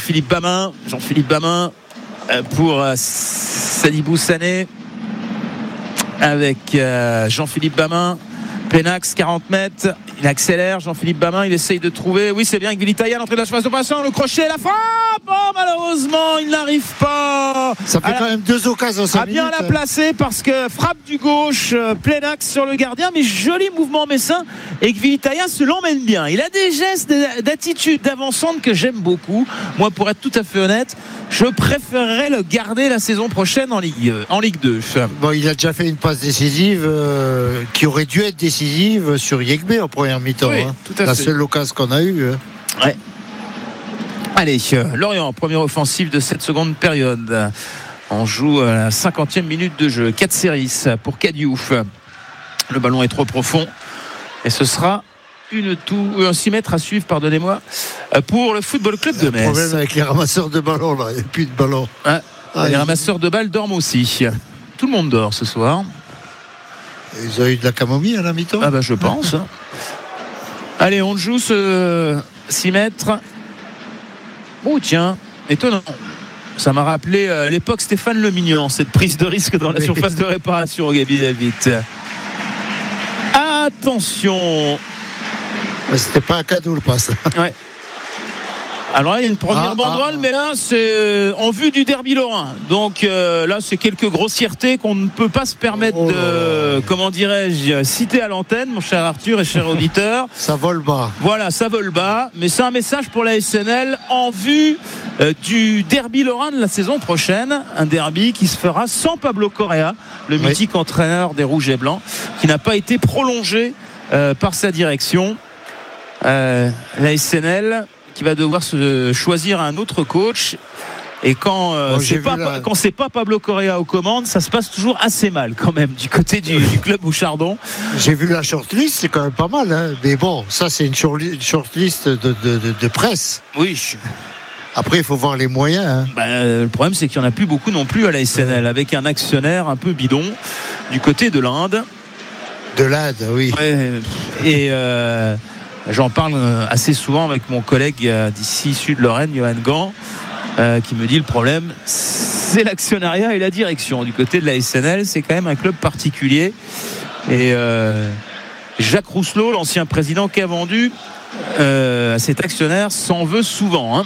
Jean-Philippe Bamin pour Sadibou Sané avec Jean-Philippe Bamin. Pleinax, 40 mètres, il accélère, Jean-Philippe Bamin, il essaye de trouver, oui c'est bien, Gvilitaïa, l'entrée de la surface de passant, le crochet, la frappe, oh malheureusement il n'arrive pas. Ça fait quand même 2 occasions à bien la placer parce que frappe du gauche, Pleinax sur le gardien, mais joli mouvement messin, et Gvilitaïa se l'emmène bien, il a des gestes d'attitude d'avancante que j'aime beaucoup. Moi pour être tout à fait honnête, je préférerais le garder la saison prochaine en Ligue 2. Bon, il a déjà fait une passe décisive qui aurait dû être décisive sur Yegbe en première mi-temps. Oui, tout à fait. La seule occasion qu'on a eue. Ouais. Allez, Lorient, première offensive de cette seconde période. On joue à la 50e minute de jeu. 4 séries pour Kadiouf. Le ballon est trop profond. Et ce sera un 6 mètres à suivre, pardonnez-moi, pour le Football Club de Metz. Le problème avec les ramasseurs de ballons, là, il n'y a plus de ballons. Les ramasseurs de balles dorment aussi. Tout le monde dort ce soir. Ils ont eu de la camomille à la mi-temps. Ah bah je pense. Allez, on joue ce 6 mètres. Oh tiens, étonnant. Ça m'a rappelé l'époque Stéphane Le Mignon, cette prise de risque dans la surface de réparation, Gabi David. Attention. Mais c'était pas un cadeau le passe. Ouais. Alors là, il y a une première banderole, mais là, c'est en vue du derby lorrain. Donc là, c'est quelques grossièretés qu'on ne peut pas se permettre de, comment dirais-je, citer à l'antenne, mon cher Arthur et cher auditeur. Ça vole bas. Voilà, ça vole bas. Mais c'est un message pour la SNL en vue du derby lorrain de la saison prochaine. Un derby qui se fera sans Pablo Correa, le mythique entraîneur des Rouges et Blancs, qui n'a pas été prolongé par sa direction. La SNL qui va devoir se choisir un autre coach, et quand c'est pas Pablo Correa aux commandes, ça se passe toujours assez mal quand même du côté du club Bouchardon. J'ai vu la shortlist, c'est quand même pas mal, hein. Mais bon, ça c'est une shortlist de presse. Oui. Après il faut voir les moyens, hein. Le problème c'est qu'il n'y en a plus beaucoup non plus à la SNL, avec un actionnaire un peu bidon du côté de l'Inde. De l'Inde, oui. Ouais, et j'en parle assez souvent avec mon collègue d'ici Sud-Lorraine, Johan Gant, qui me dit le problème c'est l'actionnariat et la direction. Du côté de la SNL, c'est quand même un club particulier, et Jacques Rousselot, l'ancien président qui a vendu à cet actionnaire, s'en veut souvent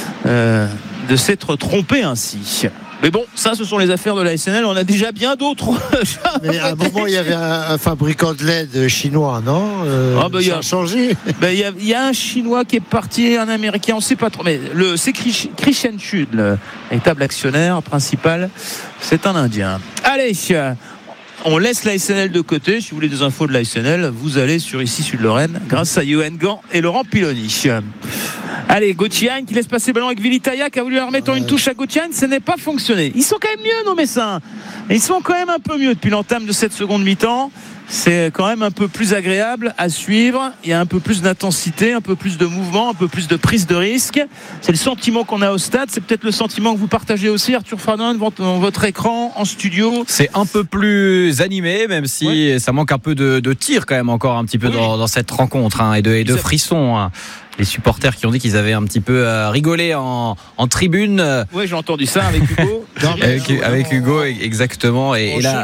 de s'être trompé ainsi. Mais bon, ça, ce sont les affaires de la SNL. On a déjà bien d'autres. Mais à un moment, il y avait un fabricant de LED chinois, non ça a changé. Il y a un Chinois qui est parti, un Américain, on ne sait pas trop. Mais c'est Christian Chud, le véritable actionnaire principal. C'est un Indien. Allez, on laisse la SNL de côté. Si vous voulez des infos de la SNL, vous allez sur ici Sud-Lorraine, grâce à Johan Gant et Laurent Piloni. Allez, Gauthier qui laisse passer le ballon avec Gvilitaïa, qui a voulu leur mettre une touche à Gauthier, ça n'est pas fonctionné. Ils sont quand même mieux, nos Messins. Ils sont quand même un peu mieux depuis l'entame de cette seconde mi-temps. C'est quand même un peu plus agréable à suivre. Il y a un peu plus d'intensité, un peu plus de mouvement, un peu plus de prise de risque. C'est le sentiment qu'on a au stade. C'est peut-être le sentiment que vous partagez aussi, Arthur Ferdinand, devant votre écran, en studio. C'est un peu plus animé, même si ça manque un peu de tir quand même encore un petit peu dans cette rencontre, et de frissons. Les supporters qui ont dit qu'ils avaient un petit peu rigolé en tribune. Oui, j'ai entendu ça avec Hugo. avec Hugo, exactement. Et là,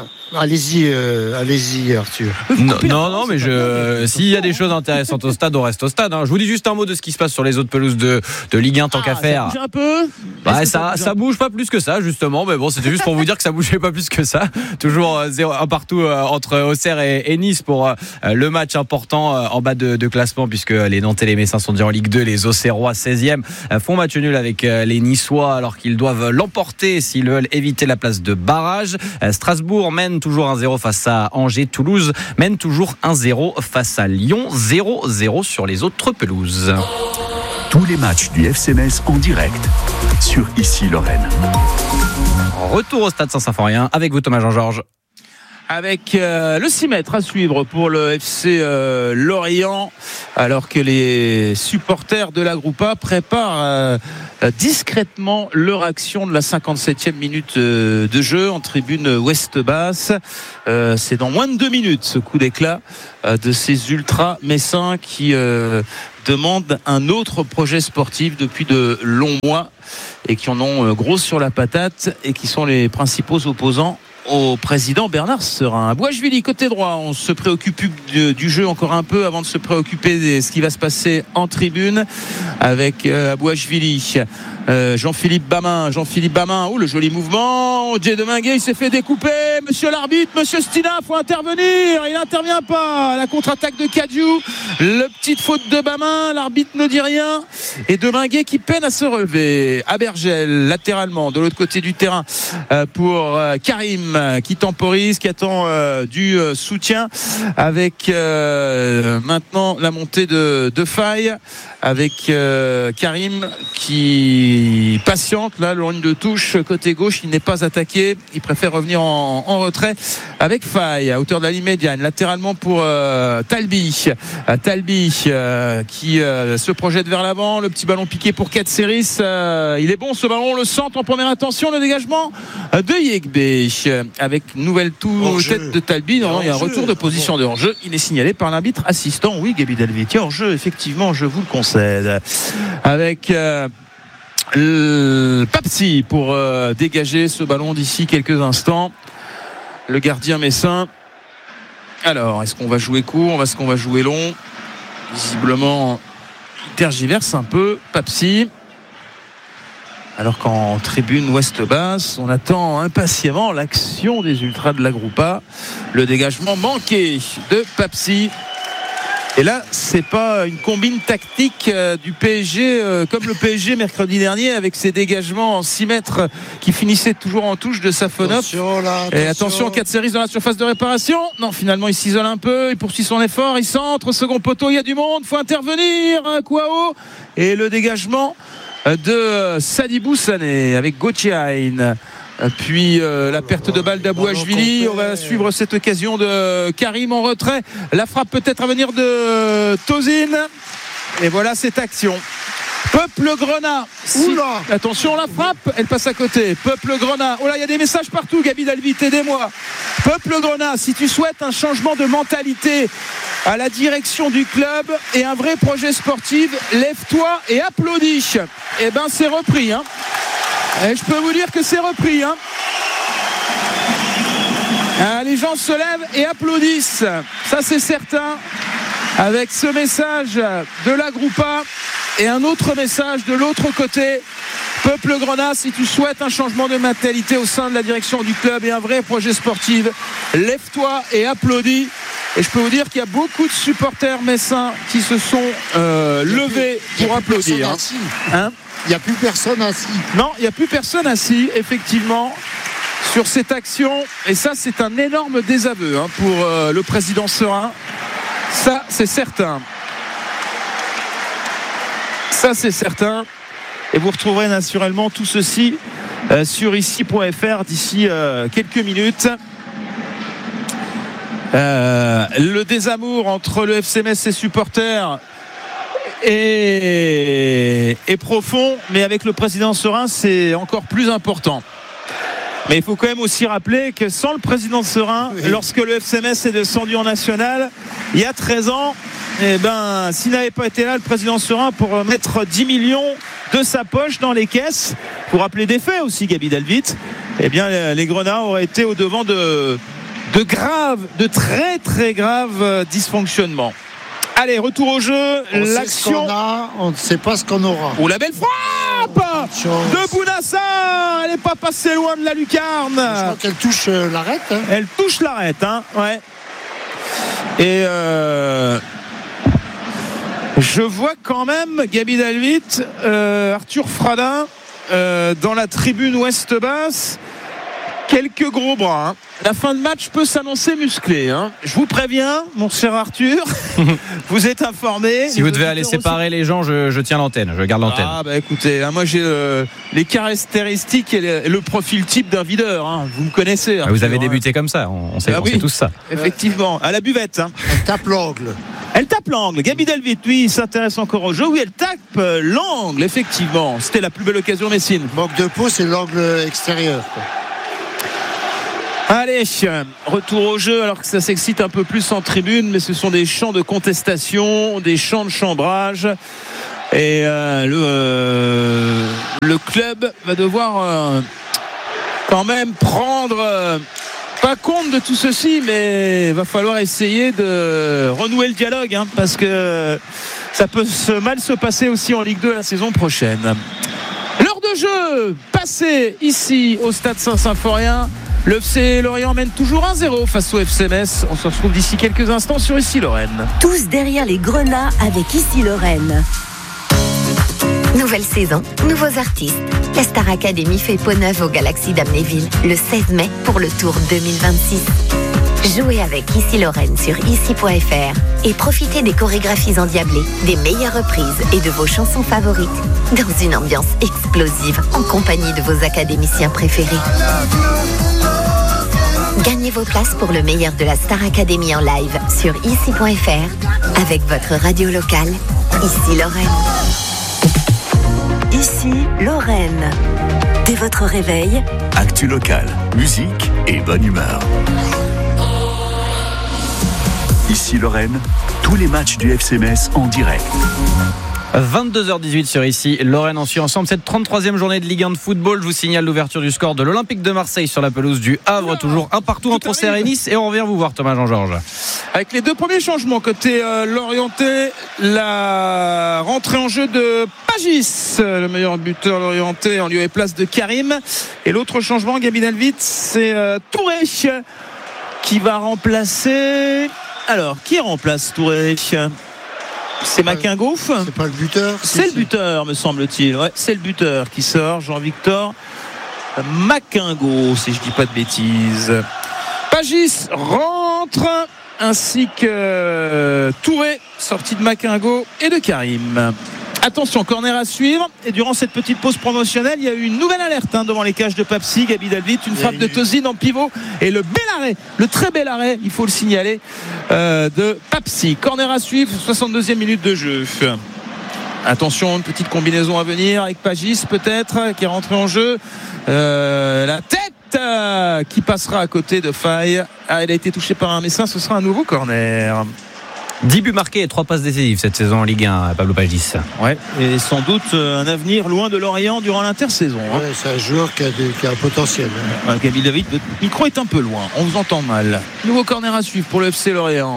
allez-y, Arthur. Non, mais s'il y a des choses intéressantes au stade, on reste au stade. Je vous dis juste un mot de ce qui se passe sur les autres pelouses de Ligue 1 tant qu'à faire. Ça bouge un peu. Ça bouge pas plus que ça, justement. Mais bon, c'était juste pour vous dire que ça bougeait pas plus que ça. Toujours 0-1 partout entre Auxerre et Nice pour le match important en bas de classement, puisque les Nantais et les Messins sont déjà en Ligue 2. Les Auxerrois 16e font match nul avec les Niçois, alors qu'ils doivent l'emporter s'ils veulent éviter la place de barrage. Strasbourg mène toujours 1-0 face à Angers. Toulouse mène toujours 1-0 face à Lyon. 0-0 sur les autres pelouses. Tous les matchs du FC Metz en direct sur Ici Lorraine. Retour au stade Saint-Symphorien avec vous, Thomas Jean-Georges. Avec le 6 mètres à suivre pour le FC Lorient, alors que les supporters de la Groupa préparent discrètement leur action de la 57e minute de jeu en tribune ouest basse. C'est dans moins de 2 minutes ce coup d'éclat de ces ultras messins qui demandent un autre projet sportif depuis de longs mois et qui en ont gros sur la patate et qui sont les principaux opposants au président Bernard Serin. Bouachvili côté droit, on se préoccupe du jeu encore un peu avant de se préoccuper de ce qui va se passer en tribune avec Bouachvili. Jean-Philippe Bamin, oh le joli mouvement, Jay Deminguet il s'est fait découper, monsieur l'arbitre, monsieur Stina, faut intervenir, il n'intervient pas, la contre-attaque de Cadieux, le petite faute de Bamin, l'arbitre ne dit rien et Deminguet qui peine à se relever. Abergel latéralement de l'autre côté du terrain pour Karim qui temporise, qui attend du soutien avec maintenant la montée de Faye avec Karim qui patiente là, le ligne de touche côté gauche, il n'est pas attaqué, il préfère revenir en retrait avec Faye à hauteur de la ligne médiane, latéralement pour Talbi qui se projette vers l'avant, le petit ballon piqué pour Katseris, il est bon ce ballon, le centre en première intention, le dégagement de Yegbe avec nouvelle tête de Talbi. Non, il y a un retour de position de hors-jeu, il est signalé par l'arbitre assistant, oui Gabi Delviti, hors-jeu effectivement, je vous le concède, avec Papsi pour dégager ce ballon d'ici quelques instants, le gardien messin. Alors est-ce qu'on va jouer court, est-ce qu'on va jouer long? Visiblement il tergiverse un peu Papsi, alors qu'en tribune ouest basse on attend impatiemment l'action des ultras de la Groupa. Le dégagement manqué de Papsi. Et là, c'est pas une combine tactique du PSG comme le PSG mercredi dernier avec ses dégagements en 6 mètres qui finissaient toujours en touche de Safonov. Et attention, 4 séries dans la surface de réparation. Non, finalement, il s'isole un peu, il poursuit son effort, il centre, second poteau, il y a du monde, faut intervenir, Kouao. Et le dégagement de Sadibou Sané avec Gauthier. Puis la perte de balle d'Abouachvili. On va suivre cette occasion de Karim en retrait. La frappe peut-être à venir de Tozin. Et voilà cette action. Peuple Grenat. Attention, la frappe, elle passe à côté. Peuple Grenat. Oh là, il y a des messages partout, Gabi Dalvit, aidez-moi. Peuple Grenat, si tu souhaites un changement de mentalité à la direction du club et un vrai projet sportif, lève-toi et applaudis. Eh ben, c'est repris, hein. Et je peux vous dire que c'est repris, hein. Les gens se lèvent et applaudissent, ça c'est certain, avec ce message de la Groupa et un autre message de l'autre côté. Peuple Grenat, si tu souhaites un changement de mentalité au sein de la direction du club et un vrai projet sportif, lève-toi et applaudis. Et je peux vous dire qu'il y a beaucoup de supporters messins qui se sont levés pour applaudir. Il n'y a plus personne assis. Non, il n'y a plus personne assis, effectivement, sur cette action. Et ça, c'est un énorme désaveu pour le président Serin. Ça, c'est certain. Ça, c'est certain. Et vous retrouverez naturellement tout ceci sur ici.fr d'ici quelques minutes. Le désamour entre le FC Metz et ses supporters est profond, mais avec le président Serin c'est encore plus important. Mais il faut quand même aussi rappeler que sans le président Serin, lorsque le FC Metz est descendu en national il y a 13 ans, s'il n'avait pas été là, le président Serin, pour mettre 10 millions de sa poche dans les caisses, pour rappeler des faits aussi, Gabi Delvit, les Grenats auraient été au devant de très très graves dysfonctionnements. Allez, retour au jeu. L'action. On ne sait pas ce qu'on aura. Oh, la belle frappe de Bounassar. Elle n'est pas passée loin de la lucarne. Je crois qu'elle touche l'arête. Elle touche l'arête, ouais. Et je vois quand même Gabi Dalvit, Arthur Fradin dans la tribune ouest basse quelques gros bras. Hein. La fin de match peut s'annoncer musclée. Hein. Je vous préviens, mon cher Arthur, vous êtes informé. Si vous devez aller séparer les gens, je tiens l'antenne, je garde l'antenne. Ah bah écoutez, moi j'ai les caractéristiques et le profil type d'un videur. Hein. Vous me connaissez. Arthur, vous avez débuté comme ça, on sait tous ça. Effectivement, à la buvette. Hein. Elle tape l'angle. Gaby Delvit, lui, s'intéresse encore au jeu. Oui, elle tape l'angle, effectivement. C'était la plus belle occasion, Messine. Manque de peau, c'est l'angle extérieur. Quoi. Allez, retour au jeu alors que ça s'excite un peu plus en tribune, mais ce sont des chants de contestation, des chants de chambrage. Et le club va devoir quand même prendre pas compte de tout ceci, mais il va falloir essayer de renouer le dialogue, hein, parce que ça peut mal se passer aussi en Ligue 2 la saison prochaine. L'heure de jeu passée ici au stade Saint-Symphorien. Le FC Lorient mène toujours 1-0 face au FC Metz. On se retrouve d'ici quelques instants sur Ici Lorraine. Tous derrière les grenats avec Ici Lorraine. Nouvelle saison, nouveaux artistes. La Star Academy fait peau neuve au Galaxy d'Amnéville le 16 mai pour le Tour 2026. Jouez avec Ici Lorraine sur ici.fr et profitez des chorégraphies endiablées, des meilleures reprises et de vos chansons favorites dans une ambiance explosive en compagnie de vos académiciens préférés. Gagnez vos places pour le meilleur de la Star Academy en live sur ici.fr avec votre radio locale, Ici Lorraine. Ici Lorraine. Dès votre réveil, Actu locale, musique et bonne humeur. Ici Lorraine, tous les matchs du FC Metz en direct. 22h18 sur Ici Lorraine, on suit ensemble cette 33e journée de Ligue 1 de football. Je vous signale l'ouverture du score de l'Olympique de Marseille sur la pelouse du Havre, toujours un partout entre Auxerre et Nice, et on revient vous voir, Thomas Jean-Georges. Avec les deux premiers changements côté Lorientais, la rentrée en jeu de Pagis, le meilleur buteur Lorientais en lieu et place de Karim, et l'autre changement, Gaby Delvit, c'est Touré qui va remplacer. Alors, qui remplace Touré ? C'est Maquingouf. C'est pas le buteur. C'est le buteur, me semble-t-il. Ouais, c'est le buteur qui sort, Jean-Victor Maquingo, si je dis pas de bêtises. Pagis rentre, ainsi que Touré, sorti de Maquingo et de Karim. Attention, corner à suivre. Et durant cette petite pause promotionnelle, il y a eu une nouvelle alerte devant les cages de Papsi. Gaby Delvit, une frappe de Tozin en pivot. Et le bel arrêt, le très bel arrêt, il faut le signaler, de Papsi. Corner à suivre, 62e minute de jeu. Attention, une petite combinaison à venir avec Pagis peut-être, qui est rentré en jeu. La tête qui passera à côté de Faye. Elle a été touchée par un Messin, ce sera un nouveau corner. 10 buts marqués et 3 passes décisives cette saison en Ligue 1, Pablo Pagis. Ouais, et sans doute un avenir loin de Lorient durant l'intersaison. Ouais, c'est un joueur qui a un potentiel. Gaby David, le micro est un peu loin, on vous entend mal. Nouveau corner à suivre pour le FC Lorient.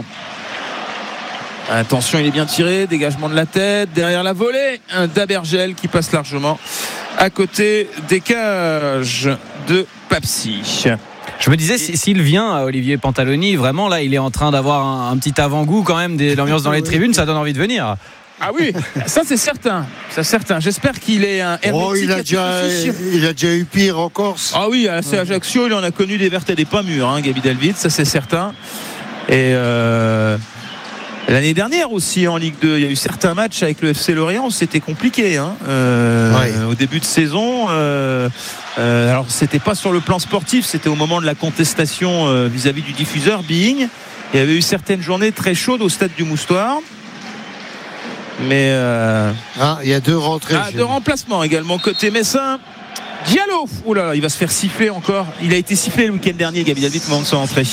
Attention, il est bien tiré, dégagement de la tête, derrière la volée, un Dabergel qui passe largement à côté des cages de Papsi. Je me disais, s'il vient, Olivier Pantaloni, vraiment là, il est en train d'avoir un petit avant-goût quand même de l'ambiance dans les tribunes, ça donne envie de venir. Ah oui, ça c'est certain. J'espère qu'il est un il a déjà eu pire en Corse. Ah oui, à Ajaccio, il en a connu des vertes et des pas mûres, Gaby Delvit, ça c'est certain. Et l'année dernière aussi en Ligue 2, il y a eu certains matchs avec le FC Lorient où c'était compliqué. Au début de saison. Alors c'était pas sur le plan sportif, c'était au moment de la contestation vis-à-vis du diffuseur Being. Il y avait eu certaines journées très chaudes au stade du Moustoir. Mais il y a deux rentrées. Deux remplacements également côté Messin. Diallo, oula, il va se faire siffler encore. Il a été sifflé le week-end dernier, Gaby Delvit, au moment de son entrée.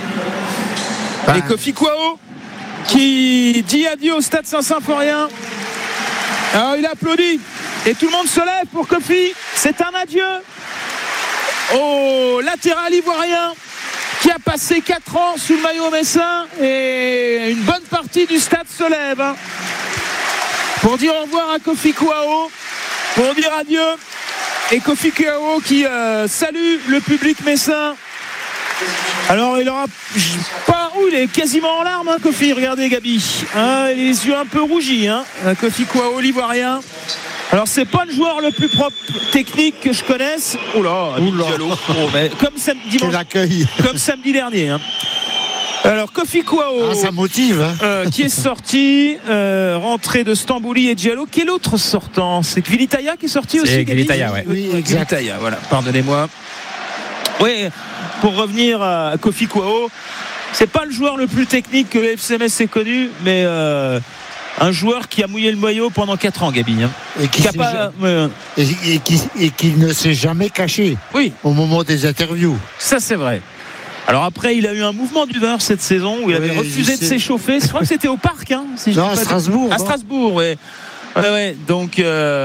Et Kofi Kouao qui dit adieu au stade Saint-Symphorien. Alors il applaudit et tout le monde se lève pour Kofi. C'est un adieu au latéral ivoirien qui a passé 4 ans sous le maillot messin, et une bonne partie du stade se lève pour dire au revoir à Kofi Kouao, pour dire adieu. Et Kofi Kouao qui salue le public messin. Alors il aura pas, il est quasiment en larmes, Kofi, regardez Gaby, il a les yeux un peu rougis, Kofi Kouao, l'ivoirien. Alors c'est pas le joueur le plus propre technique que je connaisse. Oula. Diallo. Quel accueil. Comme samedi dernier. Hein. Alors Kofi Kouao, ça motive. Hein. Qui est sorti, rentrée de Stambouli et Diallo. Quel autre sortant? C'est Kvitaya qui est sorti aussi. C'est Kvitaya, ouais. Oui, exact. Kvitaya, voilà. Pardonnez-moi. Oui, pour revenir à Kofi Kouao, c'est pas le joueur le plus technique que le FC Metz ait connu, mais un joueur qui a mouillé le maillot pendant 4 ans, Gabi. Hein. Et qui ne s'est jamais caché. Oui. Au moment des interviews. Ça, c'est vrai. Alors après, il a eu un mouvement d'humeur cette saison où il avait refusé de s'échauffer. Je crois que c'était au parc. Hein, non, à Strasbourg. À Strasbourg, oui. Ouais. Donc,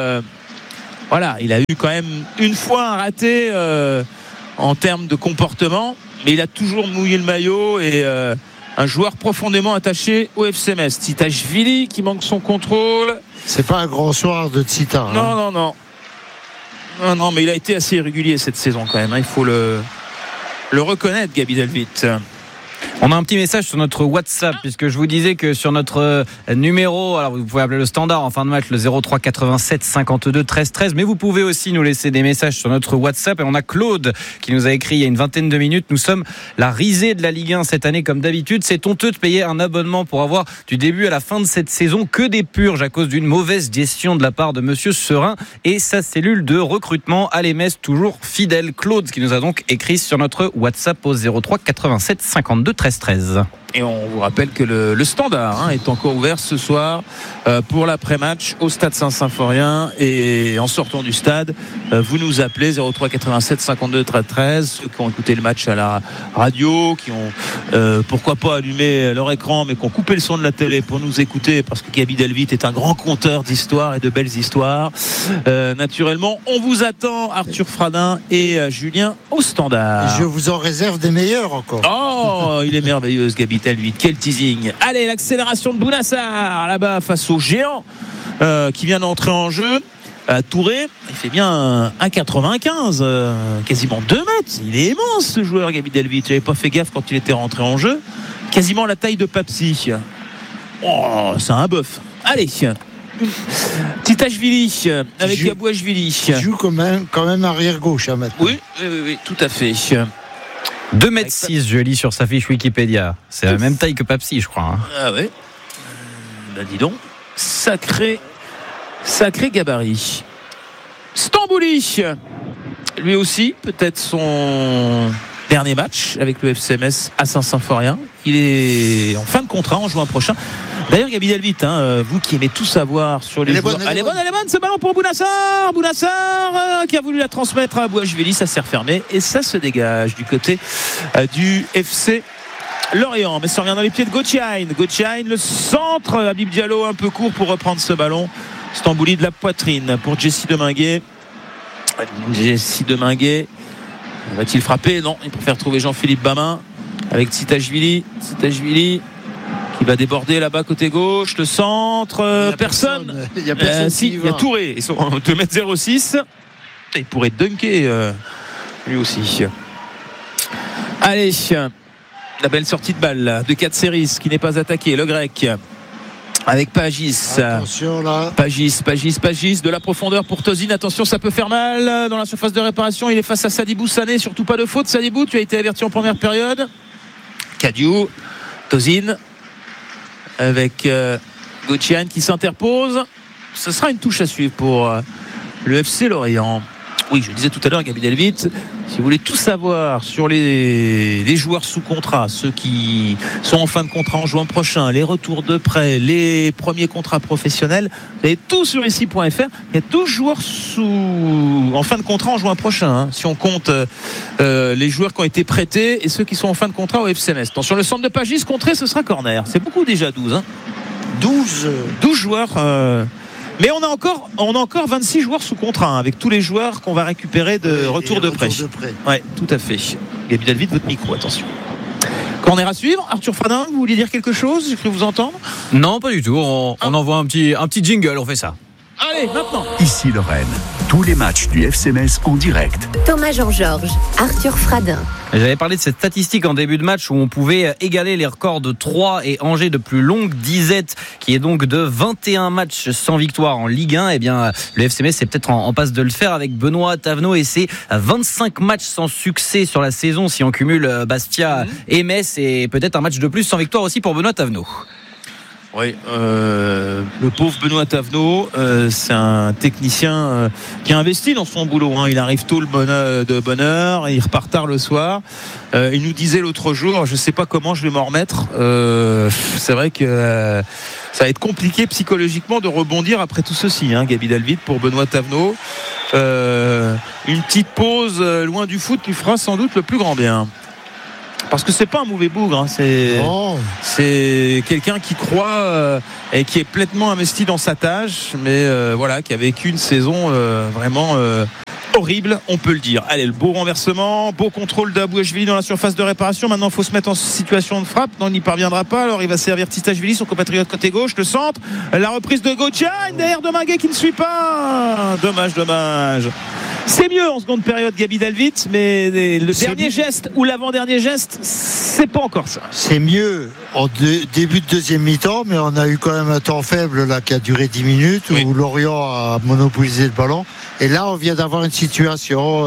voilà, il a eu quand même une fois un raté en termes de comportement, mais il a toujours mouillé le maillot et un joueur profondément attaché au FC Metz. Titashvili qui manque son contrôle. C'est pas un grand soir de Tsita. Non, mais il a été assez irrégulier cette saison quand même. Hein, il faut le reconnaître, Gabi Delvit. On a un petit message sur notre WhatsApp, puisque je vous disais que sur notre numéro, alors vous pouvez appeler le standard en fin de match, le 03 87 52 13 13, mais vous pouvez aussi nous laisser des messages sur notre WhatsApp. Et on a Claude qui nous a écrit il y a une vingtaine de minutes: nous sommes la risée de la Ligue 1 cette année comme d'habitude. C'est honteux de payer un abonnement pour avoir du début à la fin de cette saison que des purges à cause d'une mauvaise gestion de la part de Monsieur Serin et sa cellule de recrutement. Allez Metz, toujours fidèle. Claude qui nous a donc écrit sur notre WhatsApp au 03 87 52 13 13. Et on vous rappelle que le standard est encore ouvert ce soir pour l'après-match au stade Saint-Symphorien. Et en sortant du stade, vous nous appelez 03 87 52 13 13. Ceux qui ont écouté le match à la radio, qui ont pourquoi pas allumé leur écran, mais qui ont coupé le son de la télé pour nous écouter, parce que Gabi Delvit est un grand conteur d'histoires et de belles histoires. Naturellement, on vous attend, Arthur Fradin et Julien au standard. Je vous en réserve des meilleurs encore. Oh, il est merveilleuse, Gabi Delvit. Quel teasing. Allez, l'accélération de Bounassar là-bas face au géant qui vient d'entrer en jeu. Touré, il fait bien 1,95, quasiment 2 mètres. Il est immense ce joueur, Gabi Delvit. J'avais pas fait gaffe quand il était rentré en jeu. Quasiment la taille de Papsi. Oh, c'est un bœuf. Allez, Titashvili avec Gabouachvili. Il joue quand même arrière gauche maintenant. Oui, tout à fait. 2,6 m, je lis sur sa fiche Wikipédia. C'est la même taille que Papsi, je crois. Hein. Ah ouais. Bah dis donc, sacré gabarit. Stambouli, lui aussi, peut-être son dernier match avec le FC Metz à Saint-Symphorien. Il est en fin de contrat en juin prochain. D'ailleurs, Gabi Delvit, vous qui aimez tout savoir sur les joueurs. Elle est bonne, ce ballon pour Bounassar qui a voulu la transmettre à Bouachvili, ça s'est refermé et ça se dégage du côté du FC Lorient. Mais ça revient dans les pieds de Gauthiain, le centre, Habib Diallo un peu court pour reprendre ce ballon. Stambouli de la poitrine pour Jessie Deminguet. Va-t-il frapper? Non, il préfère trouver Jean-Philippe Bamin avec Titashvili qui va déborder là-bas côté gauche. Le centre, personne. Il y a personne. Il y a Touré. Ils sont 2,06 m. Il pourrait dunker lui aussi. Allez, la belle sortie de balle de Katseris qui n'est pas attaqué. Le grec avec Pagis. Attention là. Pagis, de la profondeur pour Tozin. Attention, ça peut faire mal dans la surface de réparation. Il est face à Sadibou Sané. Surtout pas de faute. Sadibou, tu as été averti en première période. Kadiou, Tozin avec Gauthiain qui s'interpose. Ce sera une touche à suivre pour le FC Lorient. Oui, je disais tout à l'heure, Gabi Delvit, si vous voulez tout savoir sur les joueurs sous contrat, ceux qui sont en fin de contrat en juin prochain, les retours de prêt, les premiers contrats professionnels, vous avez tout sur ici.fr. Il y a 12 joueurs en fin de contrat en juin prochain, si on compte les joueurs qui ont été prêtés et ceux qui sont en fin de contrat au FC Metz. Sur le centre de Pagis, contré, ce sera corner. C'est beaucoup déjà, 12. 12 joueurs. Mais on a encore 26 joueurs sous contrat, avec tous les joueurs qu'on va récupérer de retour de prêt. Ouais, tout à fait. Gabi Delvit, votre micro, attention. Corner à suivre. Arthur Fradin, vous vouliez dire quelque chose? J'ai cru vous entendre. Non, pas du tout. On envoie un petit jingle, on fait ça. Allez, maintenant. Ici Lorraine. Tous les matchs du FC Metz en direct. Thomas Jean-Georges, Arthur Fradin. J'avais parlé de cette statistique en début de match où on pouvait égaler les records de Troyes et Angers de plus longue disette, qui est donc de 21 matchs sans victoire en Ligue 1. Eh bien, le FC Metz est peut-être en passe de le faire avec Benoît Tavenot et ses 25 matchs sans succès sur la saison si on cumule Bastia et Metz, et peut-être un match de plus sans victoire aussi pour Benoît Tavenot. Oui, le pauvre Benoît Tavenot, c'est un technicien qui a investi dans son boulot. Il arrive tôt de bonne heure et il repart tard le soir. Il nous disait l'autre jour, je ne sais pas comment je vais m'en remettre. C'est vrai que ça va être compliqué psychologiquement de rebondir après tout ceci, Gaby Delvit, pour Benoît Tavenot. Une petite pause loin du foot lui fera sans doute le plus grand bien. Parce que c'est pas un mauvais bougre, c'est quelqu'un qui croit et qui est pleinement investi dans sa tâche, mais qui a vécu une saison vraiment horrible, on peut le dire. Allez, le beau renversement, beau contrôle d'Abouachvili dans la surface de réparation. Maintenant, il faut se mettre en situation de frappe. Non, il n'y parviendra pas. Alors, il va servir Tistachvili, son compatriote côté gauche, le centre. La reprise de Gauthier derrière Dominguez qui ne suit pas. Dommage. C'est mieux en seconde période, Gaby Delvit, mais le dernier geste ou l'avant-dernier geste, c'est pas encore ça. C'est mieux en début de deuxième mi-temps, mais on a eu quand même un temps faible là qui a duré 10 minutes où Lorient a monopolisé le ballon. Et là, on vient d'avoir une situation.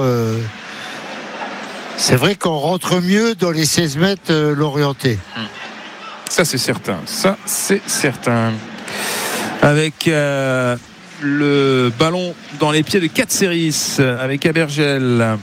C'est vrai qu'on rentre mieux dans les 16 mètres l'orienté. Ça, c'est certain. Avec le ballon dans les pieds de Katseris avec Abergel.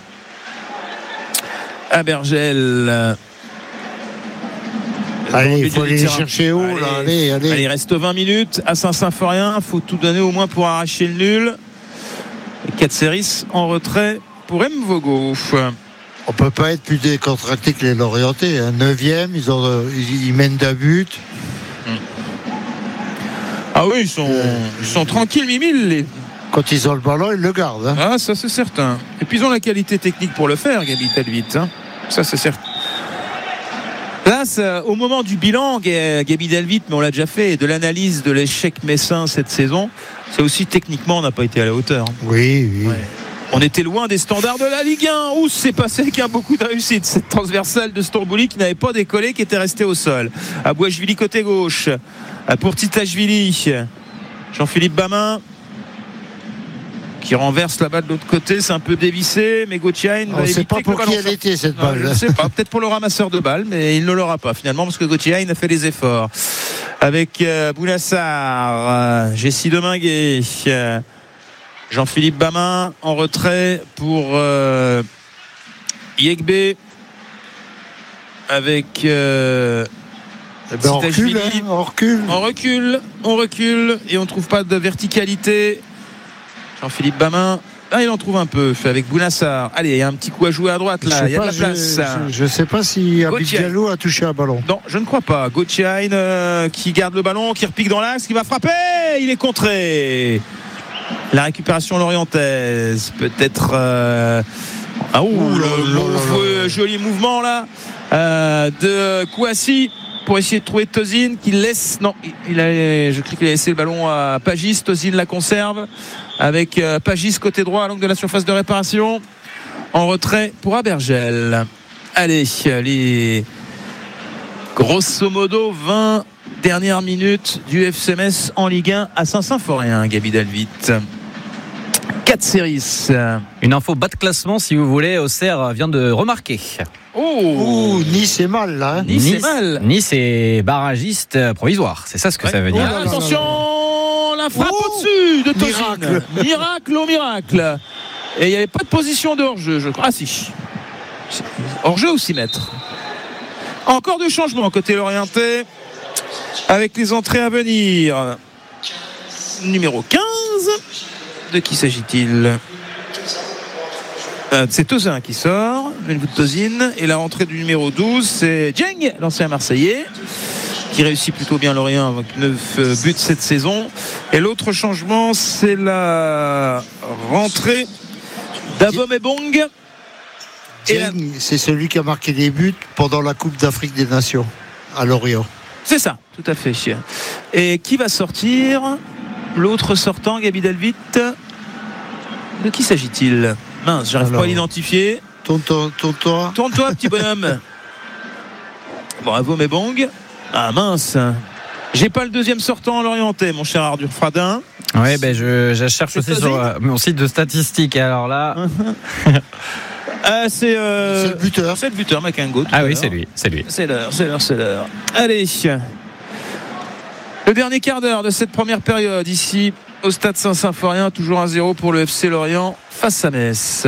Allez, il faut aller les chercher haut. Allez, il reste 20 minutes à Saint-Symphorien. Il faut tout donner au moins pour arracher le nul. Et Katseris en retrait pour Mvogo. On peut pas être plus décontracté que les Lorientais. 9e, ils mènent d'un but. Ah oui, ils sont tranquilles, Mimile. Quand ils ont le ballon, ils le gardent. Ah, ça c'est certain. Et puis ils ont la qualité technique pour le faire, Gaby Delvit. Ça c'est certain. Là, au moment du bilan, Gaby Delvit, mais on l'a déjà fait, et de l'analyse de l'échec messin cette saison, c'est aussi techniquement, on n'a pas été à la hauteur. Oui. Ouais. On était loin des standards de la Ligue 1, où c'est passé avec beaucoup de réussite. Cette transversale de Stambouli qui n'avait pas décollé, qui était resté au sol. Abouachvili côté gauche. Pour Tistachvili. Jean-Philippe Bamin qui renverse la balle de l'autre côté. C'est un peu dévissé, mais Gauthier on ne sait pas pour qui elle était cette balle. Je ne sais pas, peut-être pour le ramasseur de balles, mais il ne l'aura pas finalement parce que Gauthier a fait les efforts. Avec Bounassar, Jessie Dominguez, Jean-Philippe Bamin en retrait pour Yegbe avec on recule et on ne trouve pas de verticalité. Jean-Philippe Bamin, il en trouve un peu avec Bounassar. Allez, il y a un petit coup à jouer à droite là, il y a de la place. Je ne sais pas si Abid Diallo a touché un ballon. Non, je ne crois pas. Gauthier qui garde le ballon, qui repique dans l'axe, qui va frapper, il est contré. La récupération lorientaise, peut-être. Joli mouvement là de Kouassi pour essayer de trouver Tozin qui laisse. Non, je crois qu'il a laissé le ballon à Pagis. Tozin la conserve avec Pagis côté droit à l'angle de la surface de réparation. En retrait pour Abergel. Allez, grosso modo 20 dernières minutes du FC Metz en Ligue 1 à Saint-Symphorien, Gaby Delvit. 4 séries. Une info bas de classement si vous voulez. Auxerre vient de remarquer. Nice est mal là. Nice est barragiste provisoire. C'est ça ce que ça veut dire. Attention, la frappe au-dessus de Tozin. Miracle. Et il n'y avait pas de position de hors-jeu, je crois. Ah si. Hors-jeu ou 6 mètres. Encore de changements côté l'orienté avec les entrées à venir. Numéro 15. De qui s'agit-il ? C'est Tozin qui sort, une bout de Tozin, et la rentrée du numéro 12, c'est Dieng, l'ancien Marseillais, qui réussit plutôt bien Lorient avec 9 buts cette saison. Et l'autre changement, c'est la rentrée d'Abomebong. Dieng, c'est celui qui a marqué des buts pendant la Coupe d'Afrique des Nations à Lorient. C'est ça, tout à fait. Et qui va sortir ? L'autre sortant, Gaby Delvit. De qui s'agit-il? Mince, j'arrive pas à l'identifier. Tourne-toi. Tourne-toi, petit bonhomme. Bravo, mes bongs. Ah mince. J'ai pas le deuxième sortant à l'orienté, mon cher Arthur Fradin. Oui, je cherche aussi sur mon site de statistiques. Alors là. C'est le buteur. C'est le buteur, Makengo. Ah oui, c'est lui. C'est l'heure. Allez. Le dernier quart d'heure de cette première période ici au stade Saint-Symphorien, toujours 1-0 pour le FC Lorient face à Metz.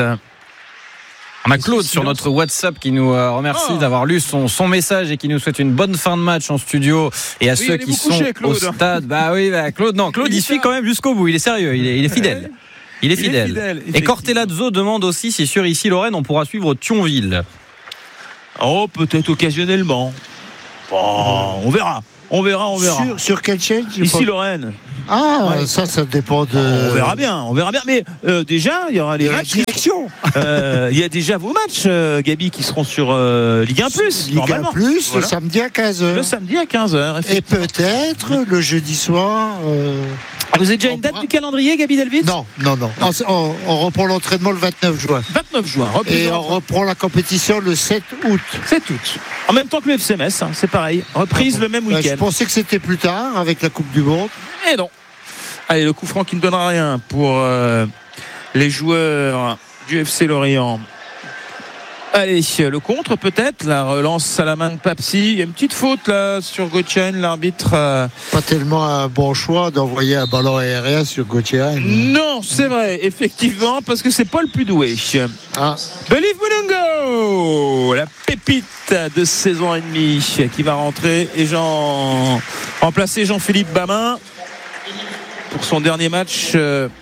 On a Claude sur notre WhatsApp qui nous remercie d'avoir lu son message et qui nous souhaite une bonne fin de match en studio. Et à ceux qui sont au stade, Claude il suit quand même jusqu'au bout. Il est sérieux, il est fidèle. Il est fidèle. Et Cortellazzo demande aussi si sur Issy-Lorraine on pourra suivre Thionville. Oh, peut-être occasionnellement. Oh, on verra. Sur quelle chaîne? Issy-Lorraine. Ah, ouais. Ça dépend de. On verra bien. Mais déjà, il y aura les matchs. Il y a déjà vos matchs, Gabi, qui seront sur Ligue 1+. Ligue 1+, voilà. Le samedi à 15h. Le samedi à 15h. Et peut-être le jeudi soir. Vous avez déjà une date du calendrier, Gabi Delvit? Non. On reprend l'entraînement le 29 juin. 29 juin. Et on reprend la compétition le 7 août. 7 août. En même temps que le FC Metz, c'est pareil. Reprise le même week-end. Je pensais que c'était plus tard avec la Coupe du Monde. Et non. Allez, le coup franc qui ne donnera rien pour les joueurs du FC Lorient. Allez, le contre peut-être, la relance à la main de Papsi. Il y a une petite faute là sur Gauthier, l'arbitre. Pas tellement un bon choix d'envoyer un ballon aérien sur Gauthier. Non, c'est vrai, effectivement, parce que c'est pas le plus doué. Believe Mulungo, la pépite de saison et demie qui va rentrer et remplacer Jean-Philippe Bamin pour son dernier match,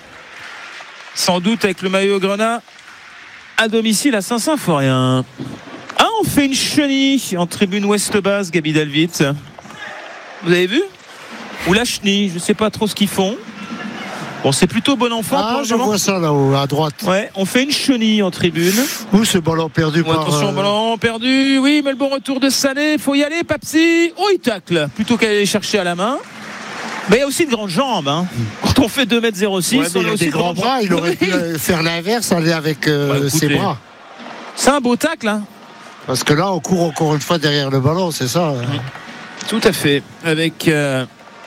sans doute avec le maillot Grenat à domicile à Saint-Symphorien. On fait une chenille en tribune ouest basse, Gabi Delvit. Vous avez vu? Ou la chenille, je ne sais pas trop ce qu'ils font. Bon, c'est plutôt bon enfant. Je vois ça là-haut, à droite. Ouais, on fait une chenille en tribune. Où ce ballon perdu attention, ballon perdu. Oui, mais le bon retour de Sané. Faut y aller, Papsi. Oh, il tacle. Plutôt qu'aller chercher à la main. Mais il y a aussi de grandes jambes. Quand on fait 2m06, il a des grands bras. Il aurait pu faire l'inverse, aller avec ses bras. C'est un beau tacle. Parce que là, on court encore une fois derrière le ballon, c'est ça. Tout à fait. Avec. Est-ce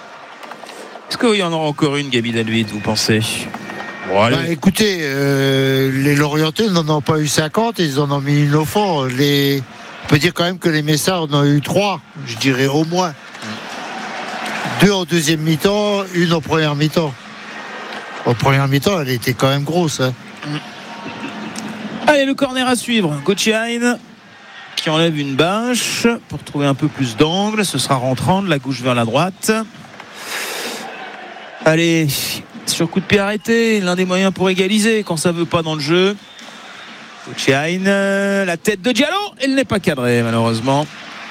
qu'il y en aura encore une, Gabi Delvit, vous pensez? Écoutez, les Lorientais n'en ont pas eu 50, ils en ont mis une au fond. On peut dire quand même que les Messards en ont eu 3, je dirais au moins. 2 en deuxième mi-temps, 1 en première mi-temps. En première mi-temps, elle était quand même grosse. Allez, le corner à suivre. Gauthier qui enlève une bâche pour trouver un peu plus d'angle. Ce sera rentrant de la gauche vers la droite. Allez, sur coup de pied arrêté, l'un des moyens pour égaliser quand ça ne veut pas dans le jeu. Gauthier, la tête de Diallo, elle n'est pas cadrée malheureusement.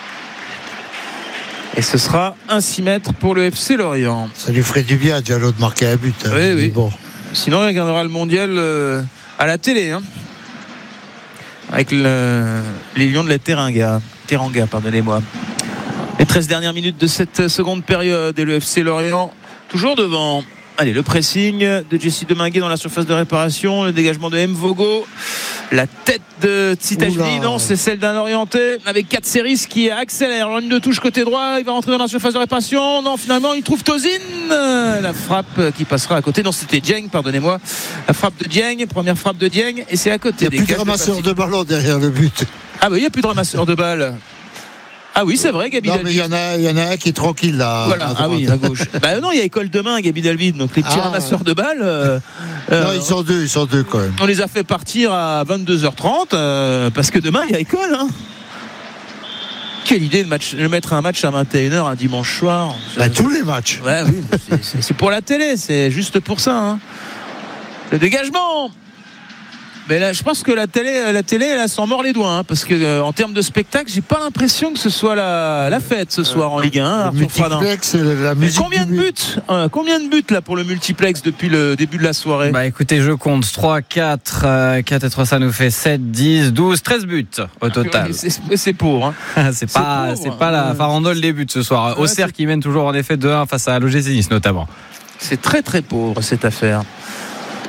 Et ce sera un 6 mètres pour le FC Lorient. Ça lui ferait du bien à Diallo de marquer un but. Oui. Bon. Sinon, il regardera le mondial à la télé. Avec les Lions de la Teranga, pardonnez-moi. Les 13 dernières minutes de cette seconde période. Et le FC Lorient, toujours devant. Allez, le pressing de Jesse Deminguet dans la surface de réparation. Le dégagement de Mvogo. La tête de Tsitashvili, non, c'est celle d'un Orienté avec 4 séries qui accélère. Ligne de touche côté droit, il va rentrer dans la surface de réparation. Non, finalement, il trouve Tozin. La frappe qui passera à côté. Non, c'était Dieng, pardonnez-moi. La frappe de Dieng, première frappe de Dieng, et c'est à côté. Il n'y a plus de ramasseur de ballon derrière le but. Ah oui, il n'y a plus de ramasseur de balles. Ah oui, c'est vrai, Gabi Delvit. Non, mais il y en a un qui est tranquille là. Voilà, à gauche. Non, il y a école demain, Gabi Delvit. Donc les petits ramasseurs de balles. Non, ils sont deux quand même. On les a fait partir à 22h30 parce que demain, il y a école. Quelle idée de mettre un match à 21h un dimanche soir. Tous les matchs. Ouais, oui, c'est pour la télé, c'est juste pour ça. Le dégagement. Mais là, je pense que la télé, elle s'en mord les doigts, parce que en termes de spectacle, j'ai pas l'impression que ce soit la fête ce soir en Ligue 1. Le multiplex, la musique. Combien de buts là pour le multiplex depuis le début de la soirée? Écoutez, je compte 3, 4 et 3, ça nous fait 7, 10, 12, 13 buts au total. C'est pauvre. C'est pas la farandole des buts ce soir. Auxerre qui mène toujours en effet 2-1 face à l'OGC Nice notamment. C'est très très pauvre cette affaire.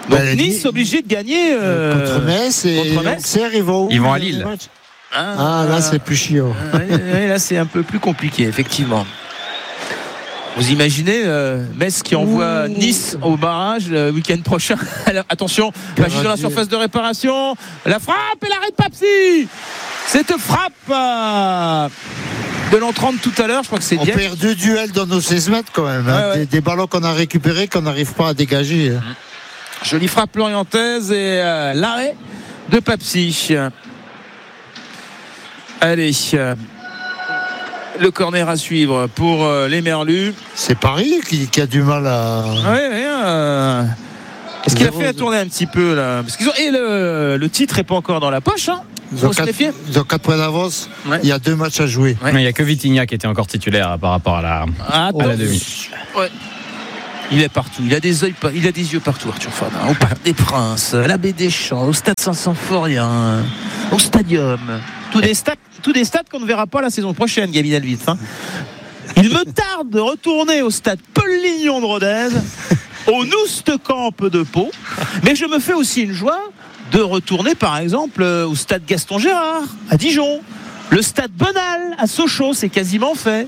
Donc Nice obligé de gagner contre Metz et Auxerre, ils vont à Lille. Là c'est plus chiant. Là c'est un peu plus compliqué effectivement. Vous imaginez Metz qui envoie Nice au barrage le week-end prochain. Alors, attention, pas juste dans la surface de réparation. La frappe et l'arrêt de Papsi. Cette frappe de l'entrante tout à l'heure, je crois que c'est on perd 2 duels dans nos 16 mètres quand même. Des ballons qu'on a récupérés qu'on n'arrive pas à dégager. Jolie frappe lorientaise et l'arrêt de Papsi. Allez, le corner à suivre pour les Merlus. C'est Paris qui a du mal à... Est-ce qu'il a fait tourner un petit peu là? Parce qu'ils ont... Et le titre n'est pas encore dans la poche, hein. Ils ont 4 points d'avance. Il y a 2 matchs à jouer. Il n'y a que Vitinha qui était encore titulaire par rapport à la demi. Il est partout. Il a des yeux partout, Arthur Fabin. Au Parc des Princes, à la Baie des Champs, au Stade Saint-Symphorien, au Stadium. Tous des stades qu'on ne verra pas la saison prochaine, Gaby Delvit. Il me tarde de retourner au stade Paul-Lignon de Rodez, au Noustecamp de Pau, mais je me fais aussi une joie de retourner par exemple au stade Gaston Gérard à Dijon, le stade Bonal à Sochaux, c'est quasiment fait.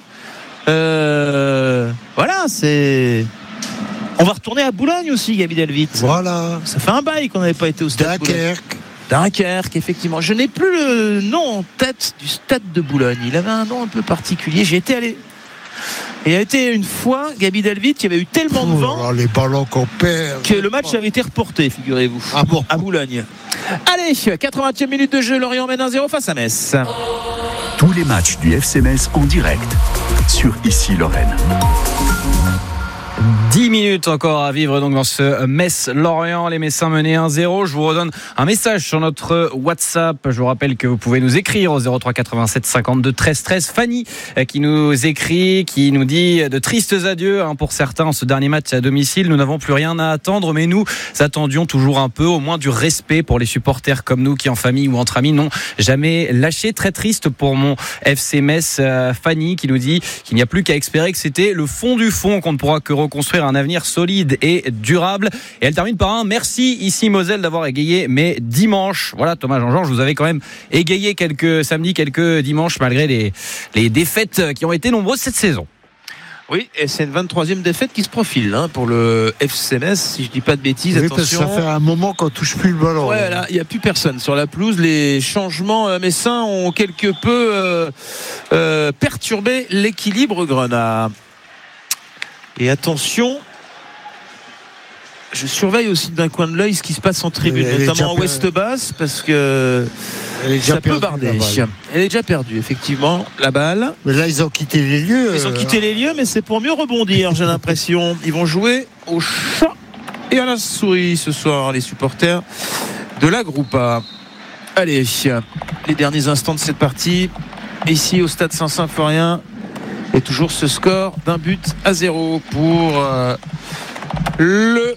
Voilà, c'est... On va retourner à Boulogne aussi, Gaby Delvit. Voilà. Ça fait un bail qu'on n'avait pas été au stade Dunkerque, effectivement. Je n'ai plus le nom en tête du stade de Boulogne. Il avait un nom un peu particulier. J'y étais allé. Et il y a été une fois, Gaby Delvit, il y avait eu tellement de vent les ballons qu'on perd, que le match avait été reporté, figurez-vous, à Boulogne. Allez, 80e minute de jeu, Lorient mène 1-0 face à Metz. Tous les matchs du FC Metz en direct sur Ici Lorraine. 10 minutes encore à vivre donc dans ce Metz-Lorient, les Messins menés 1-0. Je vous redonne un message sur notre WhatsApp. Je vous rappelle que vous pouvez nous écrire au 03 87 52 13 13. Fanny qui nous écrit, qui nous dit de tristes adieux pour certains en ce dernier match à domicile. Nous n'avons plus rien à attendre, mais nous attendions toujours un peu, au moins du respect pour les supporters comme nous qui en famille ou entre amis n'ont jamais lâché. Très triste pour mon FC Metz. Fanny qui nous dit qu'il n'y a plus qu'à espérer que c'était le fond du fond, qu'on ne pourra que reconstruire un avenir solide et durable. Et elle termine par un merci ici Moselle d'avoir égayé mes dimanches. Voilà, Thomas Jean-Georges, vous avez quand même égayé quelques samedis, quelques dimanches malgré les défaites qui ont été nombreuses cette saison. Oui, et c'est une 23e défaite qui se profile pour le FC Metz, si je dis pas de bêtises. Oui, attention. Parce que ça fait un moment qu'on touche plus le ballon. Ouais, là, il n'y a plus personne sur la pelouse. Les changements messins ont quelque peu perturbé l'équilibre grenat. Et attention, je surveille aussi d'un coin de l'œil ce qui se passe en tribune, notamment en Ouest Basse, parce que ça peut barder. Elle est déjà perdue, effectivement, la balle. Mais là, ils ont quitté les lieux. Ils ont quitté les lieux, mais c'est pour mieux rebondir, j'ai l'impression. Ils vont jouer au chat et à la souris ce soir, les supporters de la Groupa. Allez, les derniers instants de cette partie, ici au stade Saint-Symphorien. Et toujours ce score d'1-0 pour le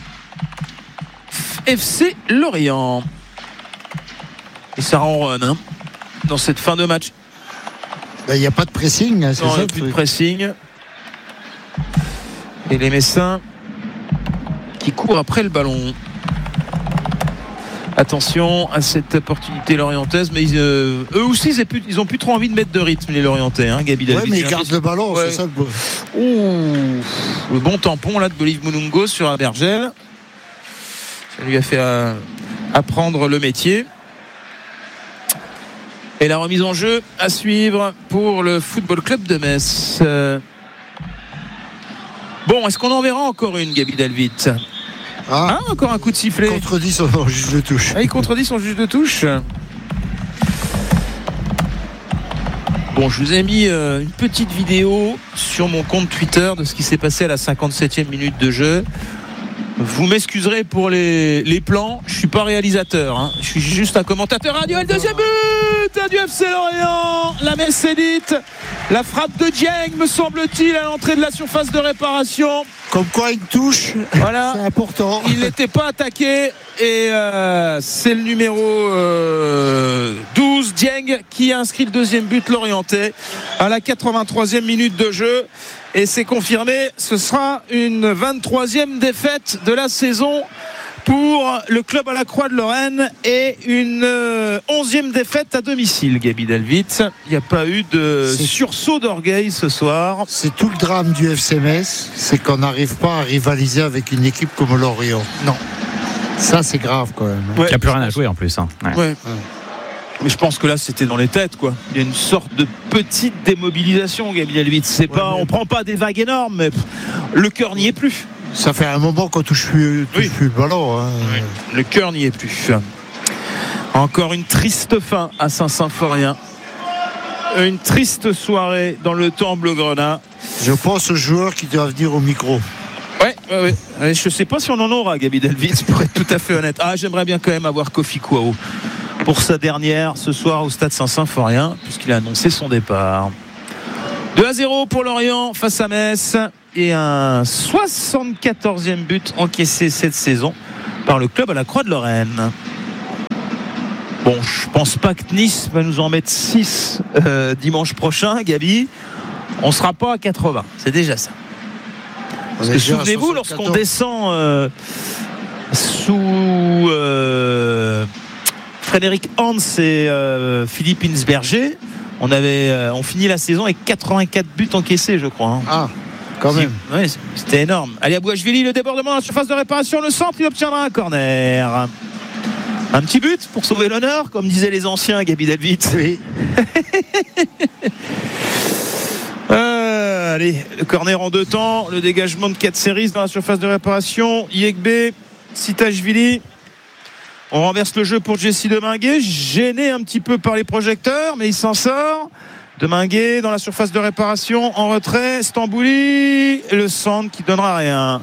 FC Lorient. Et ça ronronne dans cette fin de match. Il n'y a pas de pressing. C'est ça, plus de pressing. Et les Messins qui courent après le ballon. Attention à cette opportunité lorientaise, mais eux aussi ils ont plus trop envie de mettre de rythme, les Lorientais, Gaby Delvit. Ouais, mais ils gardent le ballon, c'est ça le bon tampon là de Boliv Moulungo sur Abergel. Ça lui a fait apprendre le métier. Et la remise en jeu à suivre pour le Football Club de Metz. Bon, est-ce qu'on en verra encore une, Gaby Delvit? Encore un coup de sifflet. Il contredit son juge de touche. Il contredit son juge de touche. Bon, je vous ai mis une petite vidéo sur mon compte Twitter de ce qui s'est passé à la 57e minute de jeu. Vous m'excuserez pour les plans, je suis pas réalisateur, je suis juste un commentateur radio. Et le deuxième but du FC Lorient, la Messédite, la frappe de Dieng me semble-t-il à l'entrée de la surface de réparation. Comme quoi une touche, voilà. C'est important. Il n'était pas attaqué et c'est le numéro 12 Dieng qui a inscrit le deuxième but lorientais à la 83e minute de jeu. Et c'est confirmé, ce sera une 23e défaite de la saison pour le club à la Croix de Lorraine et une 11e défaite à domicile, Gaby Delvit. Il n'y a pas eu de sursaut d'orgueil ce soir. C'est tout le drame du FC Metz, c'est qu'on n'arrive pas à rivaliser avec une équipe comme Lorient. Non. Ça, c'est grave quand même. Il n'y a plus rien à jouer en plus. Ouais. Mais je pense que là, c'était dans les têtes, quoi. Il y a une sorte de petite démobilisation, Gaby Delvit. On prend pas des vagues énormes, mais le cœur n'y est plus. Ça fait un moment qu'on touche plus le ballon. Hein. Oui. Le cœur n'y est plus. Encore une triste fin à Saint-Symphorien. Une triste soirée dans le temps bleu-grenat. Je pense aux joueurs qui doivent venir au micro. Ouais. Je ne sais pas si on en aura, Gaby Delvit, pour être tout à fait honnête. J'aimerais bien quand même avoir Kofi Kouao pour sa dernière ce soir au stade Saint-Symphorien, puisqu'il a annoncé son départ. 2-0 pour Lorient face à Metz. Et un 74e but encaissé cette saison par le club à la Croix de Lorraine. Bon, je pense pas que Nice va nous en mettre 6 dimanche prochain, Gaby. On sera pas à 80, c'est déjà ça. Parce que souvenez-vous, lorsqu'on descend sous Frédéric Hans et Philippe Hinsberger, on finit la saison avec 84 buts encaissés, je crois. Quand même. Oui, c'était énorme. Allez, Abouachvili, le débordement dans la surface de réparation, le centre, il obtiendra un corner. Un petit but pour sauver l'honneur, comme disaient les anciens, Gaby Delvit. Oui. Allez, le corner en 2 temps, le dégagement de 4 séries dans la surface de réparation. Yegbe, Sitachvili. On renverse le jeu pour Jesse Deminguet, gêné un petit peu par les projecteurs, mais il s'en sort. Deminguet dans la surface de réparation, en retrait, Stambouli, le centre qui donnera rien.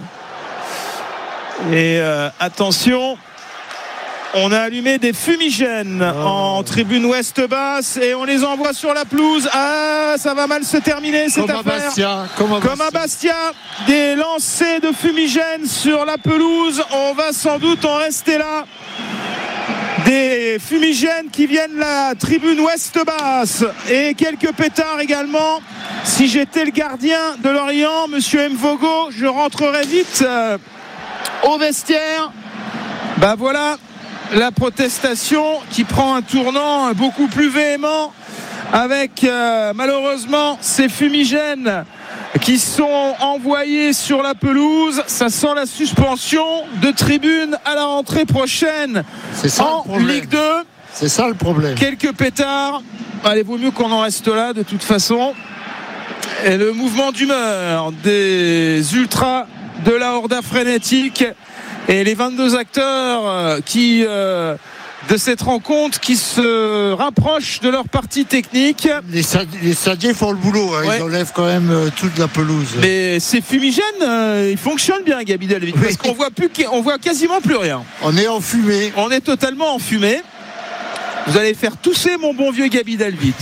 Et attention, on a allumé des fumigènes en tribune ouest basse et on les envoie sur la pelouse. Ça va mal se terminer cette affaire. Comme à Bastia, des lancers de fumigènes sur la pelouse. On va sans doute en rester là. Des fumigènes qui viennent de la tribune ouest basse et quelques pétards également. Si j'étais le gardien de Lorient, monsieur Mvogo, je rentrerais vite au vestiaire. Voilà la protestation qui prend un tournant beaucoup plus véhément avec malheureusement ces fumigènes qui sont envoyés sur la pelouse. Ça sent la suspension de tribune à la rentrée prochaine en Ligue 2. C'est ça le problème. Quelques pétards. Allez, vaut mieux qu'on en reste là de toute façon. Et le mouvement d'humeur des ultras de la Horda frénétique et les 22 acteurs de cette rencontre qui se rapprochent de leur partie technique. Les stadiers font le boulot, Ils enlèvent quand même toute la pelouse. Mais ces fumigènes, ils fonctionnent bien, Gaby Delvit, parce qu'on voit quasiment plus rien. On est enfumé. On est totalement enfumé. Vous allez faire tousser mon bon vieux Gaby Delvit.